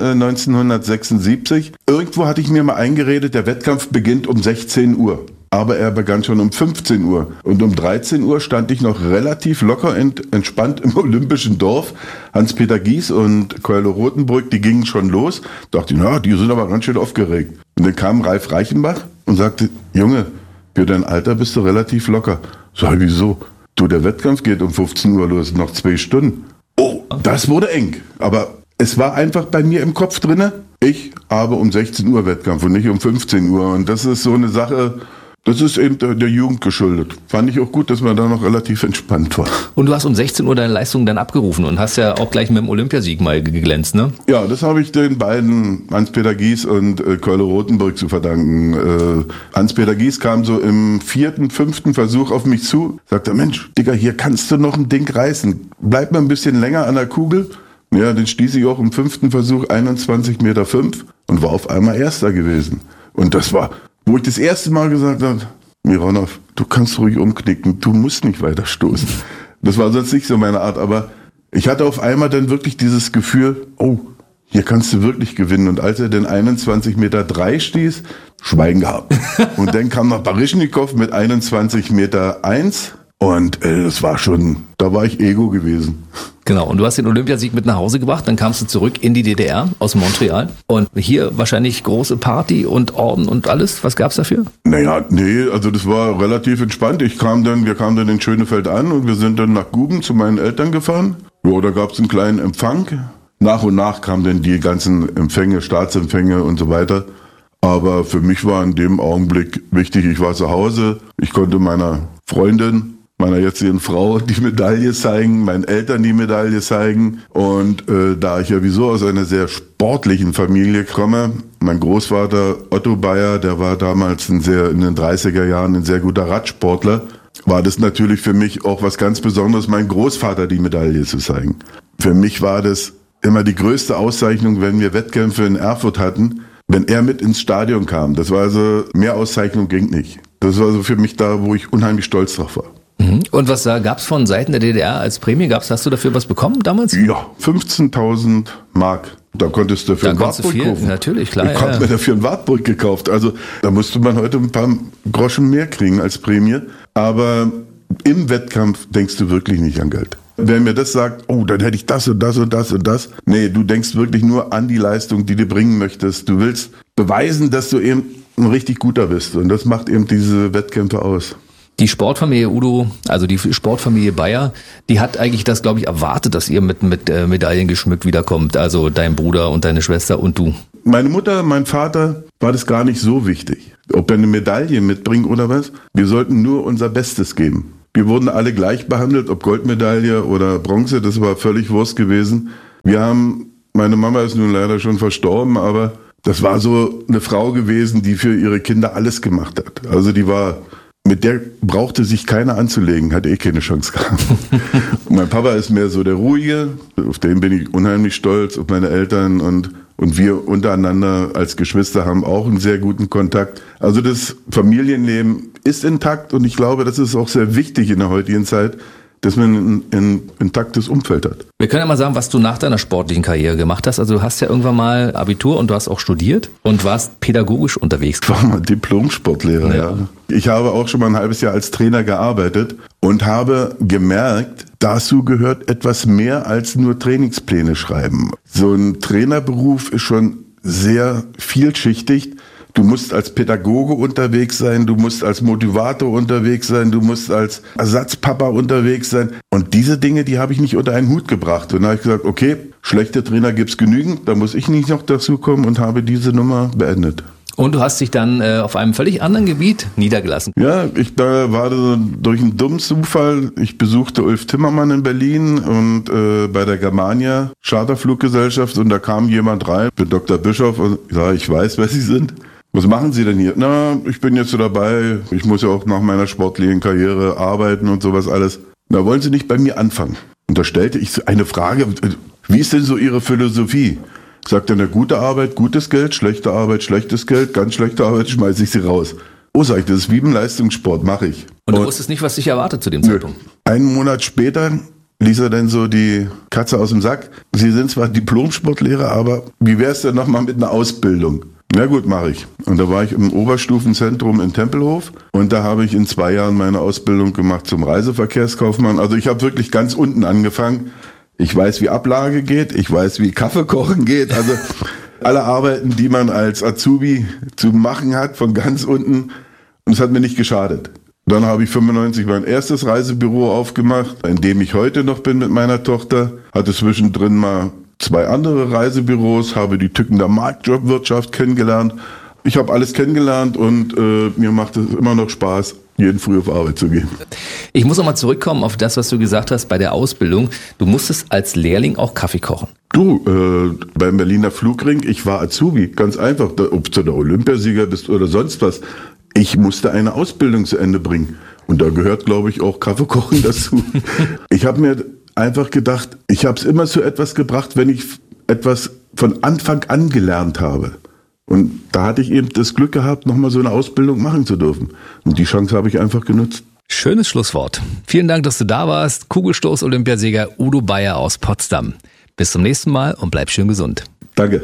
1976. Irgendwo hatte ich mir mal eingeredet, der Wettkampf beginnt um 16 Uhr. Aber er begann schon um 15 Uhr. Und um 13 Uhr stand ich noch relativ locker entspannt im Olympischen Dorf. Hans-Peter Gies und Keule Rotenburg, die gingen schon los. Dachte ich, die sind aber ganz schön aufgeregt. Und dann kam Ralf Reichenbach und sagte, Junge, für dein Alter bist du relativ locker. Sag ich, wieso? Du, der Wettkampf geht um 15 Uhr los, noch 2 Stunden. Oh, das wurde eng. Aber es war einfach bei mir im Kopf drinne. Ich habe um 16 Uhr Wettkampf und nicht um 15 Uhr. Und das ist so eine Sache, das ist eben der Jugend geschuldet. Fand ich auch gut, dass man da noch relativ entspannt war. Und du hast um 16 Uhr deine Leistung dann abgerufen und hast ja auch gleich mit dem Olympiasieg mal geglänzt, ne? Ja, das habe ich den beiden, Hans-Peter Gies und Keule Rotenburg, zu verdanken. Hans-Peter Gies kam so im 4., 5. Versuch auf mich zu, sagte, Mensch, Digga, hier kannst du noch ein Ding reißen. Bleib mal ein bisschen länger an der Kugel. Ja, dann stieß ich auch im 5. Versuch 21,5 Meter und war auf einmal Erster gewesen. Und das war, wo ich das erste Mal gesagt habe, Mironov, du kannst ruhig umknicken, du musst nicht weiter stoßen. Das war sonst nicht so meine Art, aber ich hatte auf einmal dann wirklich dieses Gefühl, oh, hier kannst du wirklich gewinnen. Und als er den 21,3 Meter stieß, Schweigen gehabt. Und dann kam noch Baryschnikow mit 21,1 Meter. Und das war schon, da war ich Ego gewesen. Genau, und du hast den Olympiasieg mit nach Hause gebracht, dann kamst du zurück in die DDR aus Montreal und hier wahrscheinlich große Party und Orden und alles. Was gab's dafür? Naja, nee, also das war relativ entspannt. Wir kamen dann in Schönefeld an und wir sind dann nach Guben zu meinen Eltern gefahren. Ja, da gab's einen kleinen Empfang. Nach und nach kamen dann die ganzen Empfänge, Staatsempfänge und so weiter. Aber für mich war in dem Augenblick wichtig, ich war zu Hause, ich konnte meiner Freundin, meiner jetzigen Frau die Medaille zeigen, meinen Eltern die Medaille zeigen. Und da ich ja wieso aus einer sehr sportlichen Familie komme, mein Großvater Otto Bayer, der war damals in den 30er Jahren ein sehr guter Radsportler, war das natürlich für mich auch was ganz Besonderes, meinem Großvater die Medaille zu zeigen. Für mich war das immer die größte Auszeichnung, wenn wir Wettkämpfe in Erfurt hatten, wenn er mit ins Stadion kam. Das war also, mehr Auszeichnung ging nicht. Das war so für mich da, wo ich unheimlich stolz drauf war. Und was gab's von Seiten der DDR als Prämie? Hast du dafür was bekommen damals? Ja, 15.000 Mark. Da konntest du für einen Wartburg kaufen. Natürlich, klar. Ich habe mir dafür einen Wartburg gekauft. Also da musste man heute ein paar Groschen mehr kriegen als Prämie. Aber im Wettkampf denkst du wirklich nicht an Geld. Wer mir das sagt, oh, dann hätte ich das und das und das und das. Nee, du denkst wirklich nur an die Leistung, die du bringen möchtest. Du willst beweisen, dass du eben ein richtig guter bist. Und das macht eben diese Wettkämpfe aus. Die Sportfamilie Udo, also die Sportfamilie Bayer, die hat eigentlich das, glaube ich, erwartet, dass ihr mit Medaillen geschmückt wiederkommt. Also dein Bruder und deine Schwester und du. Meine Mutter, mein Vater war das gar nicht so wichtig. Ob wir eine Medaille mitbringen oder was. Wir sollten nur unser Bestes geben. Wir wurden alle gleich behandelt, ob Goldmedaille oder Bronze, das war völlig Wurst gewesen. Meine Mama ist nun leider schon verstorben, aber das war so eine Frau gewesen, die für ihre Kinder alles gemacht hat. Also mit der brauchte sich keiner anzulegen, hatte keine Chance gehabt. Mein Papa ist mehr so der Ruhige, auf den bin ich unheimlich stolz, auf meine Eltern und wir untereinander als Geschwister haben auch einen sehr guten Kontakt. Also das Familienleben ist intakt und ich glaube, das ist auch sehr wichtig in der heutigen Zeit, dass man ein intaktes Umfeld hat. Wir können ja mal sagen, was du nach deiner sportlichen Karriere gemacht hast. Also du hast ja irgendwann mal Abitur und du hast auch studiert und warst pädagogisch unterwegs. Ich war mal Diplom-Sportlehrer, ja. Ich habe auch schon mal ein halbes Jahr als Trainer gearbeitet und habe gemerkt, dazu gehört etwas mehr als nur Trainingspläne schreiben. So ein Trainerberuf ist schon sehr vielschichtig. Du musst als Pädagoge unterwegs sein, du musst als Motivator unterwegs sein, du musst als Ersatzpapa unterwegs sein. Und diese Dinge, die habe ich nicht unter einen Hut gebracht. Und da habe ich gesagt, okay, schlechte Trainer gibt's genügend, da muss ich nicht noch dazu kommen und habe diese Nummer beendet. Und du hast dich dann auf einem völlig anderen Gebiet niedergelassen. Ja, da war so durch einen dummen Zufall. Ich besuchte Ulf Timmermann in Berlin und bei der Germania Charterfluggesellschaft und da kam jemand rein, mit Dr. Bischof, und ich sage, ich weiß, wer Sie sind. Was machen Sie denn hier? Na, ich bin jetzt so dabei. Ich muss ja auch nach meiner sportlichen Karriere arbeiten und sowas alles. Na, wollen Sie nicht bei mir anfangen? Und da stellte ich eine Frage. Wie ist denn so Ihre Philosophie? Sagt er, eine gute Arbeit, gutes Geld, schlechte Arbeit, schlechtes Geld, ganz schlechte Arbeit, schmeiße ich sie raus. Oh, sag ich, das ist wie im Leistungssport, mache ich. Und du wusstest nicht, was dich erwartet zu dem Zeitpunkt? Einen Monat später ließ er dann so die Katze aus dem Sack. Sie sind zwar Diplom-Sportlehrer, aber wie wär's denn nochmal mit einer Ausbildung? Na gut, mache ich. Und da war ich im Oberstufenzentrum in Tempelhof und da habe ich in 2 Jahren meine Ausbildung gemacht zum Reiseverkehrskaufmann. Also ich habe wirklich ganz unten angefangen. Ich weiß, wie Ablage geht, ich weiß, wie Kaffee kochen geht. Also alle Arbeiten, die man als Azubi zu machen hat, von ganz unten. Und es hat mir nicht geschadet. Dann habe ich 95 mein erstes Reisebüro aufgemacht, in dem ich heute noch bin mit meiner Tochter. Hatte zwischendrin mal 2 andere Reisebüros, habe die Tücken der Marktjobwirtschaft kennengelernt. Ich habe alles kennengelernt und mir macht es immer noch Spaß, jeden früh auf Arbeit zu gehen. Ich muss nochmal zurückkommen auf das, was du gesagt hast bei der Ausbildung. Du musstest als Lehrling auch Kaffee kochen. Du, beim Berliner Flugring, ich war Azubi, ganz einfach. Ob du der Olympiasieger bist oder sonst was. Ich musste eine Ausbildung zu Ende bringen. Und da gehört, glaube ich, auch Kaffeekochen dazu. Ich habe mir einfach gedacht, ich habe es immer zu etwas gebracht, wenn ich etwas von Anfang an gelernt habe. Und da hatte ich eben das Glück gehabt, nochmal so eine Ausbildung machen zu dürfen. Und die Chance habe ich einfach genutzt. Schönes Schlusswort. Vielen Dank, dass du da warst. Kugelstoß-Olympiasieger Udo Bayer aus Potsdam. Bis zum nächsten Mal und bleib schön gesund. Danke.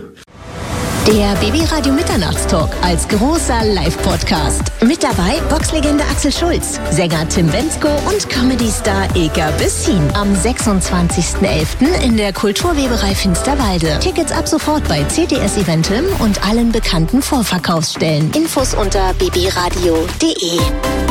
Der BB-Radio Mitternachtstalk als großer Live-Podcast. Mit dabei Boxlegende Axel Schulz, Sänger Tim Bendzko und Comedy-Star Ilka Bessin. Am 26.11. in der Kulturweberei Finsterwalde. Tickets ab sofort bei CTS Eventim und allen bekannten Vorverkaufsstellen. Infos unter bbradio.de.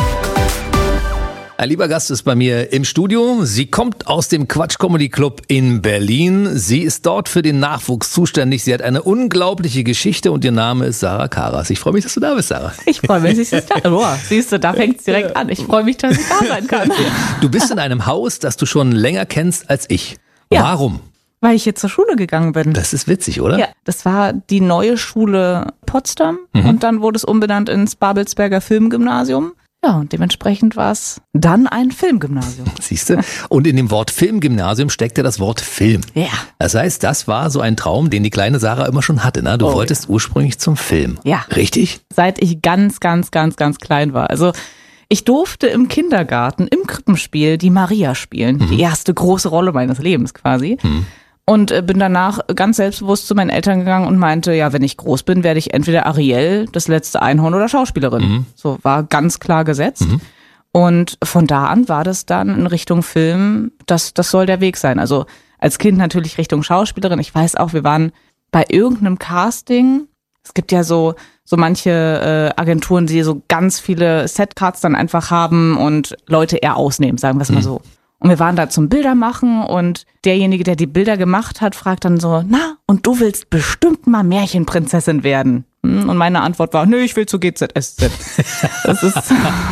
Ein lieber Gast ist bei mir im Studio. Sie kommt aus dem Quatsch Comedy Club in Berlin. Sie ist dort für den Nachwuchs zuständig. Sie hat eine unglaubliche Geschichte und ihr Name ist Sarah Karas. Ich freue mich, dass du da bist, Sarah. Ich freue mich, dass ich da bin. Boah, siehst du, da fängt es direkt an. Ich freue mich, dass ich da sein kann. Du bist in einem Haus, das du schon länger kennst als ich. Ja. Warum? Weil ich hier zur Schule gegangen bin. Das ist witzig, oder? Ja, das war die neue Schule Potsdam und dann wurde es umbenannt ins Babelsberger Filmgymnasium. Ja, und dementsprechend war es dann ein Filmgymnasium. Siehst du? Und in dem Wort Filmgymnasium steckt ja das Wort Film. Ja. Das heißt, das war so ein Traum, den die kleine Sarah immer schon hatte. Ne? Du wolltest ursprünglich zum Film. Ja. Richtig? Seit ich ganz klein war. Also ich durfte im Kindergarten, im Krippenspiel die Maria spielen. Die erste große Rolle meines Lebens quasi. Und bin danach ganz selbstbewusst zu meinen Eltern gegangen und meinte, ja, wenn ich groß bin, werde ich entweder Ariel, das letzte Einhorn oder Schauspielerin. So war ganz klar gesetzt. Und von da an war das dann in Richtung Film, das soll der Weg sein. Also als Kind natürlich Richtung Schauspielerin. Ich weiß auch, wir waren bei irgendeinem Casting. Es gibt ja so manche Agenturen, die so ganz viele Setcards dann einfach haben und Leute eher ausnehmen, sagen wir es mal so. Und wir waren da zum Bildermachen und derjenige, der die Bilder gemacht hat, fragt dann so, na, und du willst bestimmt mal Märchenprinzessin werden? Und meine Antwort war, nö, ich will zu GZSZ. Das ist,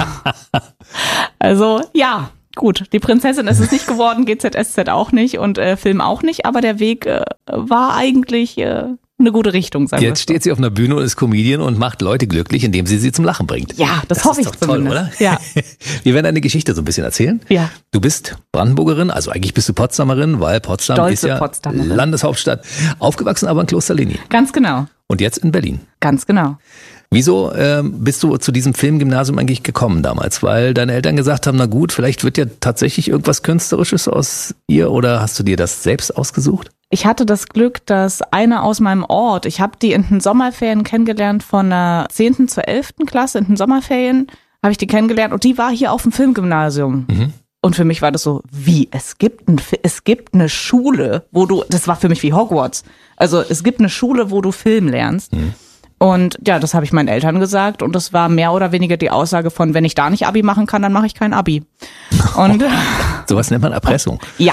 also, ja, gut, die Prinzessin ist es nicht geworden, GZSZ auch nicht und Film auch nicht, aber der Weg war eigentlich eine gute Richtung, sagen wir. Jetzt steht sie auf einer Bühne und ist Comedian und macht Leute glücklich, indem sie zum Lachen bringt. Ja, das hoffe ich ist doch toll, oder? Ja. Wir werden deine Geschichte so ein bisschen erzählen. Ja. Du bist Brandenburgerin, also eigentlich bist du Potsdamerin, weil Potsdam Stolze ist ja Potsdamerin. Landeshauptstadt. Aufgewachsen aber in Klosterlinien. Ganz genau. Und jetzt in Berlin. Ganz genau. Wieso bist du zu diesem Filmgymnasium eigentlich gekommen damals? Weil deine Eltern gesagt haben, na gut, vielleicht wird ja tatsächlich irgendwas Künstlerisches aus ihr, oder hast du dir das selbst ausgesucht? Ich hatte das Glück, dass eine aus meinem Ort, ich habe die in den Sommerferien kennengelernt, von der 10. zur 11. Klasse, in den Sommerferien habe ich die kennengelernt und die war hier auf dem Filmgymnasium. Mhm. Und für mich war das so, es gibt eine Schule, das war für mich wie Hogwarts. Also es gibt eine Schule, wo du Film lernst. Mhm. Und ja, das habe ich meinen Eltern gesagt und das war mehr oder weniger die Aussage von, wenn ich da nicht Abi machen kann, dann mache ich kein Abi. Und sowas nennt man Erpressung. Ja.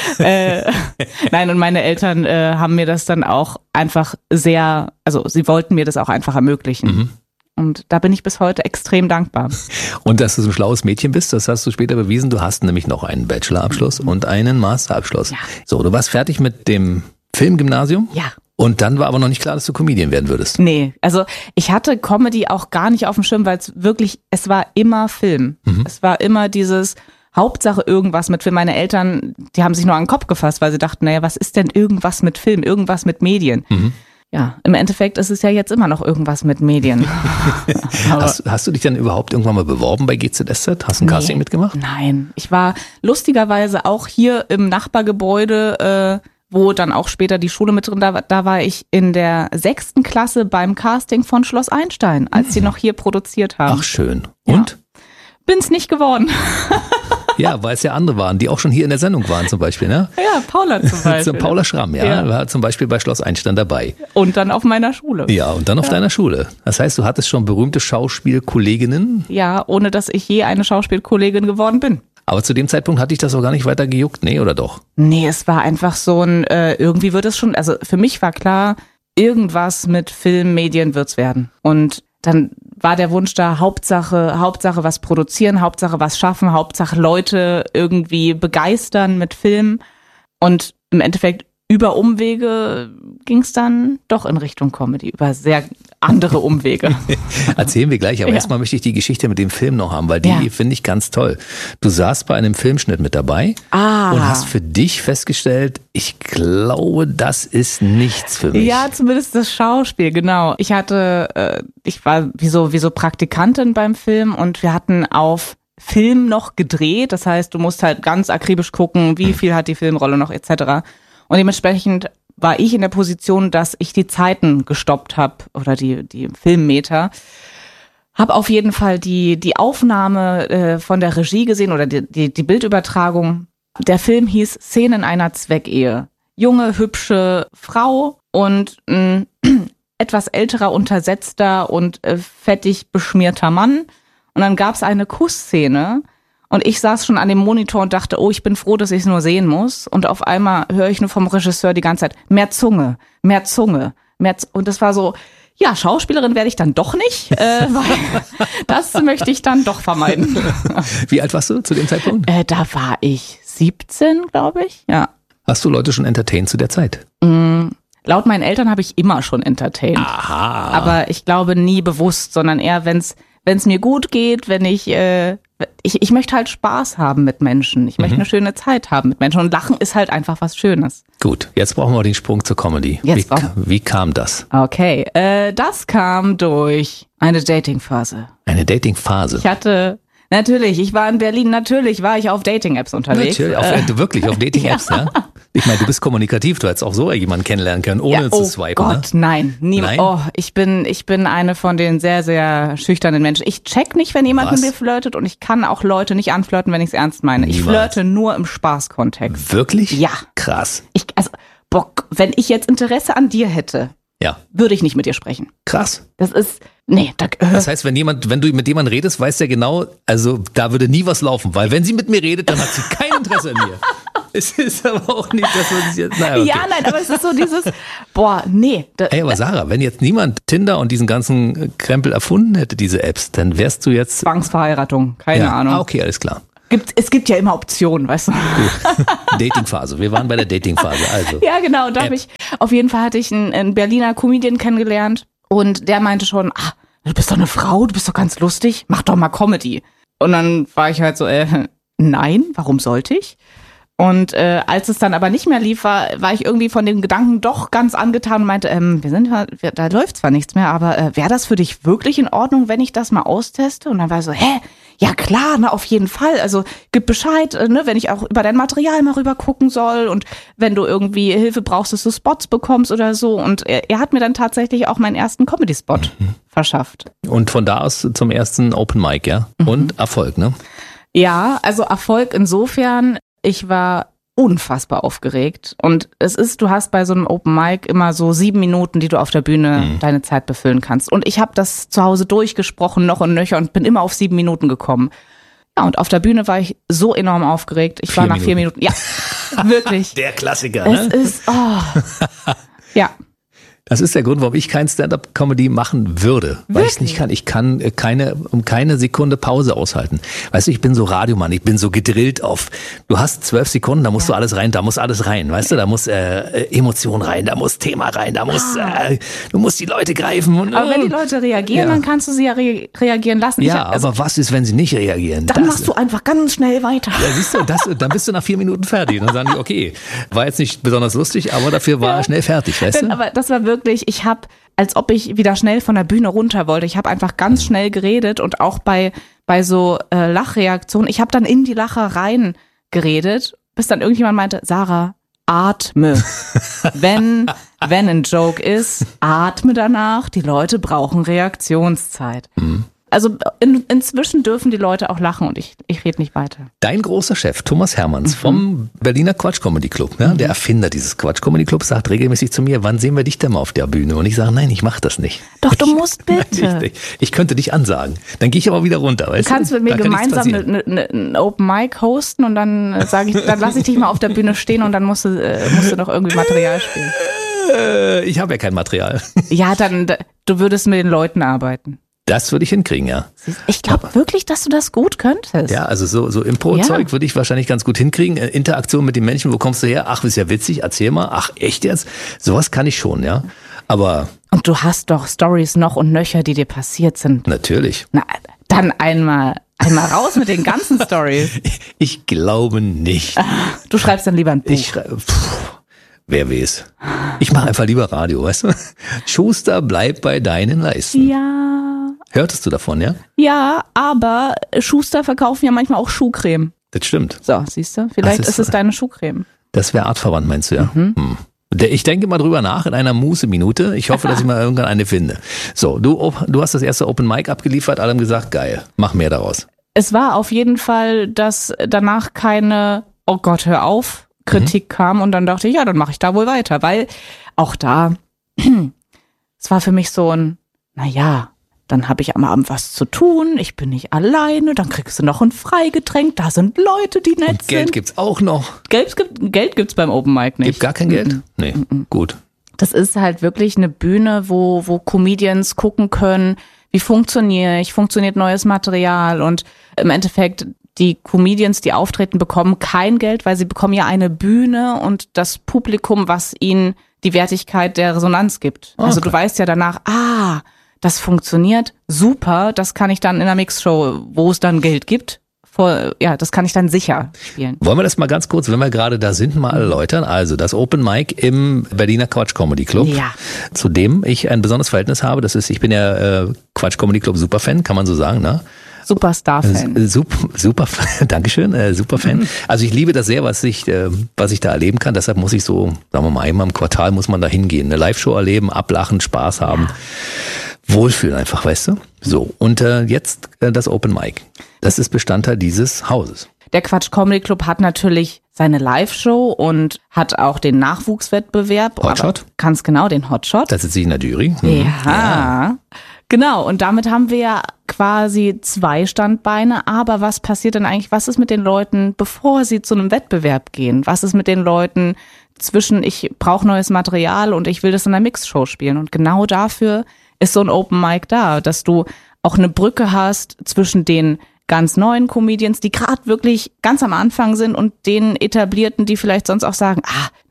Nein, und meine Eltern haben mir das dann auch einfach sie wollten mir das auch einfach ermöglichen. Mhm. Und da bin ich bis heute extrem dankbar. Und dass du so ein schlaues Mädchen bist, das hast du später bewiesen. Du hast nämlich noch einen Bachelorabschluss und einen Masterabschluss. Ja. So, du warst fertig mit dem Filmgymnasium? Ja. Und dann war aber noch nicht klar, dass du Comedian werden würdest. Nee, also ich hatte Comedy auch gar nicht auf dem Schirm, weil es war immer Film. Mhm. Es war immer dieses Hauptsache irgendwas mit Film. Meine Eltern, die haben sich nur an den Kopf gefasst, weil sie dachten, naja, was ist denn irgendwas mit Film, irgendwas mit Medien? Mhm. Ja, im Endeffekt ist es ja jetzt immer noch irgendwas mit Medien. Hast du dich dann überhaupt irgendwann mal beworben bei GZSZ? Hast du ein Casting mitgemacht? Nein, ich war lustigerweise auch hier im Nachbargebäude, wo dann auch später die Schule mit drin, da war ich in der 6. Klasse beim Casting von Schloss Einstein, als sie noch hier produziert haben. Ach schön. Und? Ja. Bin's nicht geworden. Ja, weil es ja andere waren, die auch schon hier in der Sendung waren zum Beispiel, ne? Ja, Paula zum Beispiel. Paula Schramm, ja, war zum Beispiel bei Schloss Einstein dabei. Und dann auf meiner Schule. Ja, und dann auf deiner Schule. Das heißt, du hattest schon berühmte Schauspielkolleginnen? Ja, ohne dass ich je eine Schauspielkollegin geworden bin. Aber zu dem Zeitpunkt hatte ich das auch gar nicht weiter gejuckt, nee, oder doch? Nee, es war einfach so ein, irgendwie wird es schon, also für mich war klar, irgendwas mit Film, Medien wird's werden. Und dann war der Wunsch da, Hauptsache was produzieren, Hauptsache was schaffen, Hauptsache Leute irgendwie begeistern mit Film. Und im Endeffekt über Umwege ging es dann doch in Richtung Comedy, über sehr andere Umwege. Erzählen wir gleich, aber erstmal möchte ich die Geschichte mit dem Film noch haben, weil die finde ich ganz toll. Du saßt bei einem Filmschnitt mit dabei und hast für dich festgestellt, ich glaube, das ist nichts für mich. Ja, zumindest das Schauspiel, genau. Ich war wie so Praktikantin beim Film und wir hatten auf Film noch gedreht. Das heißt, du musst halt ganz akribisch gucken, wie viel hat die Filmrolle noch etc. Und dementsprechend war ich in der Position, dass ich die Zeiten gestoppt habe oder die Filmmeter. Habe auf jeden Fall die Aufnahme von der Regie gesehen oder die Bildübertragung. Der Film hieß Szenen einer Zweckehe. Junge, hübsche Frau und ein etwas älterer, untersetzter und fettig beschmierter Mann. Und dann gab es eine Kussszene. Und ich saß schon an dem Monitor und dachte, oh, ich bin froh, dass ich es nur sehen muss. Und auf einmal höre ich nur vom Regisseur die ganze Zeit, mehr Zunge, mehr Zunge, und das war so, ja, Schauspielerin werde ich dann doch nicht, weil das möchte ich dann doch vermeiden. Wie alt warst du zu dem Zeitpunkt? Da war ich 17, glaube ich, ja. Hast du Leute schon entertained zu der Zeit? Laut meinen Eltern habe ich immer schon entertained. Aha. Aber ich glaube nie bewusst, sondern eher, wenn es mir gut geht, wenn ich möchte halt Spaß haben mit Menschen. Ich möchte eine schöne Zeit haben mit Menschen. Und Lachen ist halt einfach was Schönes. Gut, jetzt brauchen wir den Sprung zur Comedy. Wie kam das? Okay, das kam durch eine Datingphase. Eine Datingphase? Ich war in Berlin, natürlich war ich auf Dating-Apps unterwegs. Natürlich, wirklich auf Dating-Apps, ja? Ich meine, du bist kommunikativ, du hättest auch so jemanden kennenlernen können, ohne zu swipen. Oh Gott, nein. Nein? Oh, ich bin eine von den sehr, sehr schüchternen Menschen. Ich check nicht, wenn jemand mit mir flirtet und ich kann auch Leute nicht anflirten, wenn ich es ernst meine. Niemals. Ich flirte nur im Spaßkontext. Wirklich? Ja. Krass. Wenn ich jetzt Interesse an dir hätte, würde ich nicht mit dir sprechen. Krass. Das ist, Das heißt, wenn du mit jemandem redest, weiß der genau, also da würde nie was laufen, weil wenn sie mit mir redet, dann hat sie kein Interesse an mir. Es ist aber auch nicht, dass man sich jetzt, naja, okay. Ja, nein, aber es ist so dieses, Ey, aber Sarah, wenn jetzt niemand Tinder und diesen ganzen Krempel erfunden hätte, diese Apps, dann wärst du jetzt... Zwangsverheiratung, keine Ahnung. Okay, alles klar. Es gibt ja immer Optionen, weißt du. Gut. Datingphase, wir waren bei der Datingphase, also. Ja, genau, auf jeden Fall hatte ich einen Berliner Comedian kennengelernt und der meinte schon, du bist doch eine Frau, du bist doch ganz lustig, mach doch mal Comedy. Und dann war ich halt so, nein, warum sollte ich? Und als es dann aber nicht mehr lief, war ich irgendwie von den Gedanken doch ganz angetan und meinte, da läuft zwar nichts mehr, aber wäre das für dich wirklich in Ordnung, wenn ich das mal austeste? Und dann war ich so, ja klar, auf jeden Fall. Also gib Bescheid, wenn ich auch über dein Material mal rüber gucken soll und wenn du irgendwie Hilfe brauchst, dass du Spots bekommst oder so. Und er hat mir dann tatsächlich auch meinen ersten Comedy-Spot verschafft. Und von da aus zum ersten Open Mic, ja? Und Erfolg, ne? Ja, also Erfolg insofern, ich war unfassbar aufgeregt und du hast bei so einem Open Mic immer so 7 Minuten, die du auf der Bühne deine Zeit befüllen kannst. Und ich habe das zu Hause durchgesprochen, noch und nöcher und bin immer auf 7 Minuten gekommen. Ja, und auf der Bühne war ich so enorm aufgeregt. Ich war nach 4 Minuten, ja, wirklich. Der Klassiker, ne? Es ist, ja. Das ist der Grund, warum ich kein Stand-up-Comedy machen würde. Weil ich es nicht kann. Ich kann keine Sekunde Pause aushalten. Weißt du, ich bin so Radiomann, ich bin so gedrillt auf, du hast 12 Sekunden, da musst du alles rein, da muss alles rein. Weißt du, da muss Emotion rein, da muss Thema rein, da muss, du musst die Leute greifen. Und, aber wenn die Leute reagieren, dann kannst du sie ja reagieren lassen. Ja, aber was ist, wenn sie nicht reagieren? Dann machst du einfach ganz schnell weiter. Ja, siehst du, dann bist du nach 4 Minuten fertig. Und dann sagen die, okay, war jetzt nicht besonders lustig, aber dafür war er schnell fertig, weißt du? Aber das war wirklich, ich habe, als ob ich wieder schnell von der Bühne runter wollte. Ich habe einfach ganz schnell geredet und auch bei so Lachreaktionen. Ich habe dann in die Lacher rein geredet, bis dann irgendjemand meinte, Sarah, atme. Wenn ein Joke ist, atme danach. Die Leute brauchen Reaktionszeit. Also inzwischen dürfen die Leute auch lachen und ich rede nicht weiter. Dein großer Chef, Thomas Hermanns vom Berliner Quatsch Comedy Club, ne? Der Erfinder dieses Quatsch Comedy Clubs, sagt regelmäßig zu mir, wann sehen wir dich denn mal auf der Bühne? Und ich sage, nein, ich mache das nicht. Doch, du musst bitte. Ich könnte dich ansagen. Dann gehe ich aber wieder runter. Weißt du kannst mit mir gemeinsam ein Open Mic hosten und dann sage ich, dann lasse ich dich mal auf der Bühne stehen und dann musst du noch irgendwie Material spielen. Ich habe ja kein Material. Ja, dann du würdest mit den Leuten arbeiten. Das würde ich hinkriegen, ja. Ich glaube wirklich, dass du das gut könntest. Ja, also so Impro-Zeug würde ich wahrscheinlich ganz gut hinkriegen. Interaktion mit den Menschen, wo kommst du her? Ach, ist ja witzig, erzähl mal. Ach, echt jetzt? Sowas kann ich schon, ja. Aber... Und du hast doch Stories noch und nöcher, die dir passiert sind. Natürlich. Na, dann einmal raus mit den ganzen Stories. Ich glaube nicht. Du schreibst dann lieber ein Buch. Wer weiß. Ich mache einfach lieber Radio, weißt du? Schuster, bleib bei deinen Leisten. Ja. Hörtest du davon, ja? Ja, aber Schuster verkaufen ja manchmal auch Schuhcreme. Das stimmt. So, siehst du? Vielleicht ist es deine Schuhcreme. Das wäre artverwandt, meinst du, ja? Ich denke mal drüber nach in einer Muße-Minute. Ich hoffe, dass ich mal irgendwann eine finde. So, du hast das erste Open Mic abgeliefert, alle haben gesagt, geil, mach mehr daraus. Es war auf jeden Fall, dass danach keine, oh Gott, hör auf, Kritik kam und dann dachte ich, ja, dann mache ich da wohl weiter, weil auch da, es war für mich so ein, naja, dann habe ich am Abend was zu tun, ich bin nicht alleine, dann kriegst du noch ein Freigetränk, da sind Leute, die nett sind. Geld gibt's auch noch. Geld gibt's beim Open Mic nicht. Gibt gar kein Geld? Nee, gut. Das ist halt wirklich eine Bühne, wo Comedians gucken können, wie funktioniert neues Material und im Endeffekt die Comedians, die auftreten, bekommen kein Geld, weil sie bekommen ja eine Bühne und das Publikum, was ihnen die Wertigkeit der Resonanz gibt. Okay. Also du weißt ja danach, das funktioniert, super, das kann ich dann in einer Mixshow, wo es dann Geld gibt, das kann ich dann sicher spielen. Wollen wir das mal ganz kurz, wenn wir gerade da sind, mal erläutern? Also das Open Mic im Berliner Quatsch Comedy Club, zu dem ich ein besonderes Verhältnis habe. Ich bin ja Quatsch Comedy Club Superfan, kann man so sagen, ne? Superstar-Fan. Super, Dankeschön, Superfan. Also ich liebe das sehr, was ich da erleben kann. Deshalb muss ich so, sagen wir mal, einmal im Quartal muss man da hingehen. Eine Live-Show erleben, ablachen, Spaß haben. Wohlfühlen einfach, weißt du? So, und jetzt das Open Mic. Das ist Bestandteil dieses Hauses. Der Quatsch Comedy Club hat natürlich seine Live-Show und hat auch den Nachwuchswettbewerb. Hotshot? Ganz genau, den Hotshot. Da sitze ich in der Jury. Ja. Genau, und damit haben wir ja quasi 2 Standbeine. Aber was passiert denn eigentlich, was ist mit den Leuten, bevor sie zu einem Wettbewerb gehen? Was ist mit den Leuten zwischen, ich brauche neues Material und ich will das in einer Mixshow spielen? Und genau dafür ist so ein Open Mic da, dass du auch eine Brücke hast zwischen den ganz neuen Comedians, die gerade wirklich ganz am Anfang sind und den Etablierten, die vielleicht sonst auch sagen,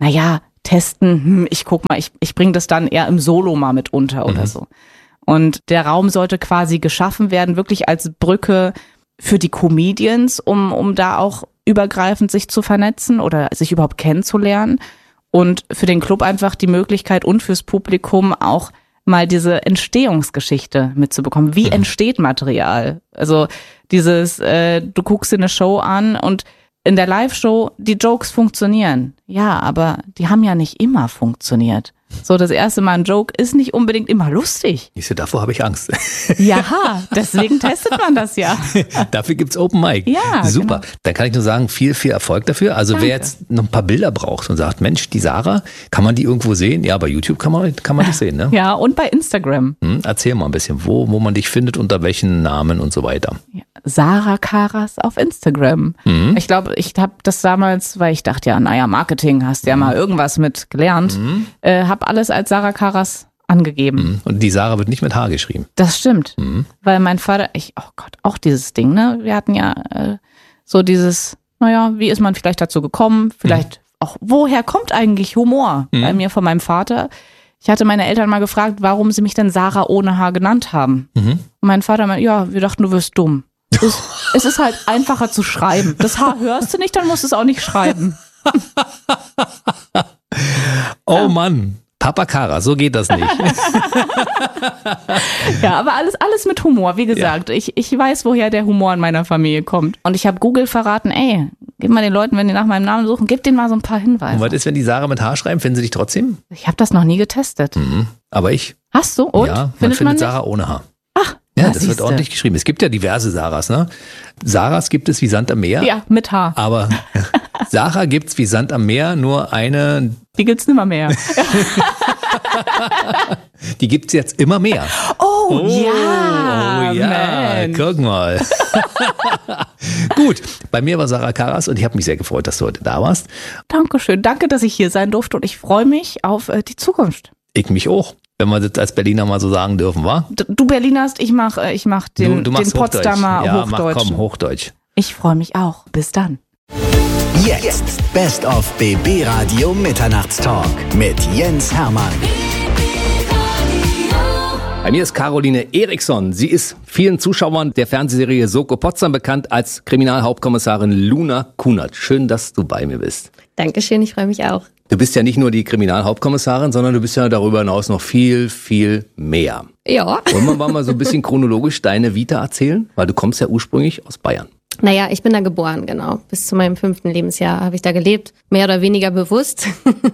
testen, ich guck mal, ich bringe das dann eher im Solo mal mit unter oder so. Und der Raum sollte quasi geschaffen werden, wirklich als Brücke für die Comedians, um da auch übergreifend sich zu vernetzen oder sich überhaupt kennenzulernen. Und für den Club einfach die Möglichkeit und fürs Publikum auch mal diese Entstehungsgeschichte mitzubekommen. Wie entsteht Material? Also dieses, du guckst dir eine Show an und in der Live-Show, die Jokes funktionieren. Ja, aber die haben ja nicht immer funktioniert. So, das erste Mal ein Joke ist nicht unbedingt immer lustig. Ich sehe, davor habe ich Angst. Ja, deswegen testet man das ja. Dafür gibt's Open Mic. Ja, super. Genau. Dann kann ich nur sagen, viel Erfolg dafür. Also Wer jetzt noch ein paar Bilder braucht und sagt, Mensch, die Sarah, kann man die irgendwo sehen? Ja, bei YouTube kann man dich sehen, ne? Ja, und bei Instagram. Erzähl mal ein bisschen, wo man dich findet, unter welchen Namen und so weiter. Ja, Sarah Karas auf Instagram. Ich glaube, ich habe das damals, weil ich dachte, ja, naja, Marketing, hast ja mal irgendwas mit gelernt, habe alles als Sarah Karas angegeben. Und die Sarah wird nicht mit H geschrieben. Das stimmt, weil mein Vater, oh Gott, auch dieses Ding, ne? Wir hatten ja so dieses, naja, wie ist man vielleicht dazu gekommen? Vielleicht auch, woher kommt eigentlich Humor? Bei mir von meinem Vater. Ich hatte meine Eltern mal gefragt, warum sie mich denn Sarah ohne H genannt haben. Und mein Vater meinte, ja, wir dachten, du wirst dumm. Es ist halt einfacher zu schreiben. Das H hörst du nicht, dann musst du es auch nicht schreiben. Oh Mann, Papa Kara, so geht das nicht. Ja, aber alles mit Humor, wie gesagt. Ja. Ich weiß, woher der Humor in meiner Familie kommt. Und ich habe Google verraten, gib mal den Leuten, wenn die nach meinem Namen suchen, gib denen mal so ein paar Hinweise. Und was ist, wenn die Sarah mit H schreiben? Finden sie dich trotzdem? Ich habe das noch nie getestet. Aber ich. Hast du? Und? Ja, man findet Sarah ohne H. Ach, ja, das wird ordentlich geschrieben. Es gibt ja diverse Sarahs, ne? Sarahs gibt es wie Sand am Meer. Ja, mit H. Aber Sarah gibt's wie Sand am Meer, nur eine. Die gibt's nimmer mehr. Die gibt's jetzt immer mehr. Oh ja, Mensch. Guck mal. Gut, bei mir war Sarah Karas und ich habe mich sehr gefreut, dass du heute da warst. Dankeschön, danke, dass ich hier sein durfte und ich freue mich auf die Zukunft. Ich mich auch. Wenn wir das als Berliner mal so sagen dürfen, wa? Du Berlinerst, ich mach den Potsdamer Hochdeutsch. Ja, komm, Hochdeutsch. Ich freue mich auch. Bis dann. Jetzt Best of BB Radio Mitternachtstalk mit Jens Hermann. Bei mir ist Caroline Eriksson. Sie ist vielen Zuschauern der Fernsehserie Soko Potsdam bekannt als Kriminalhauptkommissarin Luna Kunert. Schön, dass du bei mir bist. Dankeschön, ich freue mich auch. Du bist ja nicht nur die Kriminalhauptkommissarin, sondern du bist ja darüber hinaus noch viel mehr. Ja. Wollen wir mal so ein bisschen chronologisch deine Vita erzählen? Weil du kommst ja ursprünglich aus Bayern. Naja, ich bin da geboren, genau. Bis zu meinem 5. Lebensjahr habe ich da gelebt. Mehr oder weniger bewusst.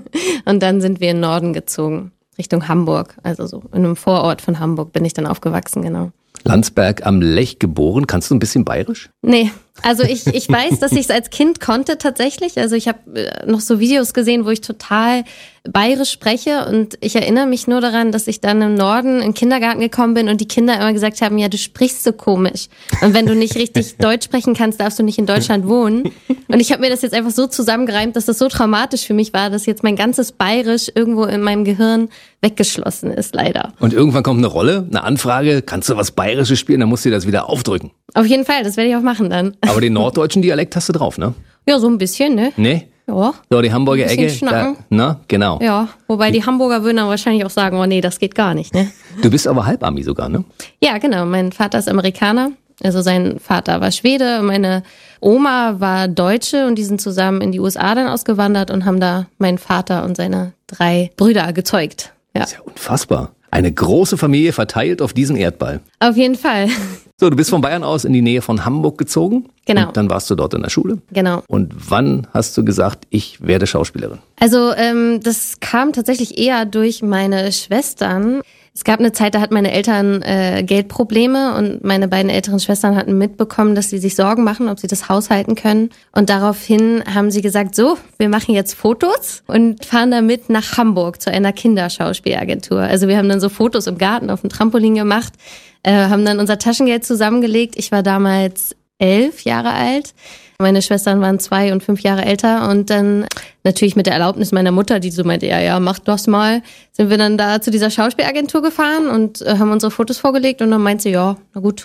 Und dann sind wir in den Norden gezogen. Richtung Hamburg. Also so in einem Vorort von Hamburg bin ich dann aufgewachsen, genau. Landsberg am Lech geboren. Kannst du ein bisschen bayerisch? Nee, also ich weiß, dass ich es als Kind konnte tatsächlich. Also ich habe noch so Videos gesehen, wo ich total bayerisch spreche und ich erinnere mich nur daran, dass ich dann im Norden in den Kindergarten gekommen bin und die Kinder immer gesagt haben, ja, du sprichst so komisch. Und wenn du nicht richtig Deutsch sprechen kannst, darfst du nicht in Deutschland wohnen. Und ich habe mir das jetzt einfach so zusammengereimt, dass das so traumatisch für mich war, dass jetzt mein ganzes Bayerisch irgendwo in meinem Gehirn weggeschlossen ist, leider. Und irgendwann kommt eine Rolle, eine Anfrage, kannst du was Bayerisches spielen, dann musst du dir das wieder aufdrücken. Auf jeden Fall, das werde ich auch machen dann. Aber den norddeutschen Dialekt hast du drauf, ne? Ja, so ein bisschen, ne? Nee? Ja. So, die Hamburger Ecke. Na, genau. Ja, wobei die Hamburger würden dann wahrscheinlich auch sagen, oh nee, das geht gar nicht, ne? Du bist aber Halbami sogar, ne? Ja, genau. Mein Vater ist Amerikaner. Also sein Vater war Schwede, meine Oma war Deutsche und die sind zusammen in die USA dann ausgewandert und haben da meinen Vater und seine 3 Brüder gezeugt. Ja. Das ist ja unfassbar. Eine große Familie verteilt auf diesen Erdball. Auf jeden Fall. So, du bist von Bayern aus in die Nähe von Hamburg gezogen. Genau. Und dann warst du dort in der Schule. Genau. Und wann hast du gesagt, ich werde Schauspielerin? Also das kam tatsächlich eher durch meine Schwestern. Es gab eine Zeit, da hatten meine Eltern Geldprobleme und meine beiden älteren Schwestern hatten mitbekommen, dass sie sich Sorgen machen, ob sie das Haus halten können. Und daraufhin haben sie gesagt, so, wir machen jetzt Fotos und fahren damit nach Hamburg zu einer Kinderschauspielagentur. Also wir haben dann so Fotos im Garten auf dem Trampolin gemacht, haben dann unser Taschengeld zusammengelegt. Ich war damals 11 Jahre alt. Meine Schwestern waren 2 und 5 Jahre älter und dann natürlich mit der Erlaubnis meiner Mutter, die so meinte, ja, mach das mal, sind wir dann da zu dieser Schauspielagentur gefahren und haben unsere Fotos vorgelegt und dann meinte sie, ja, na gut,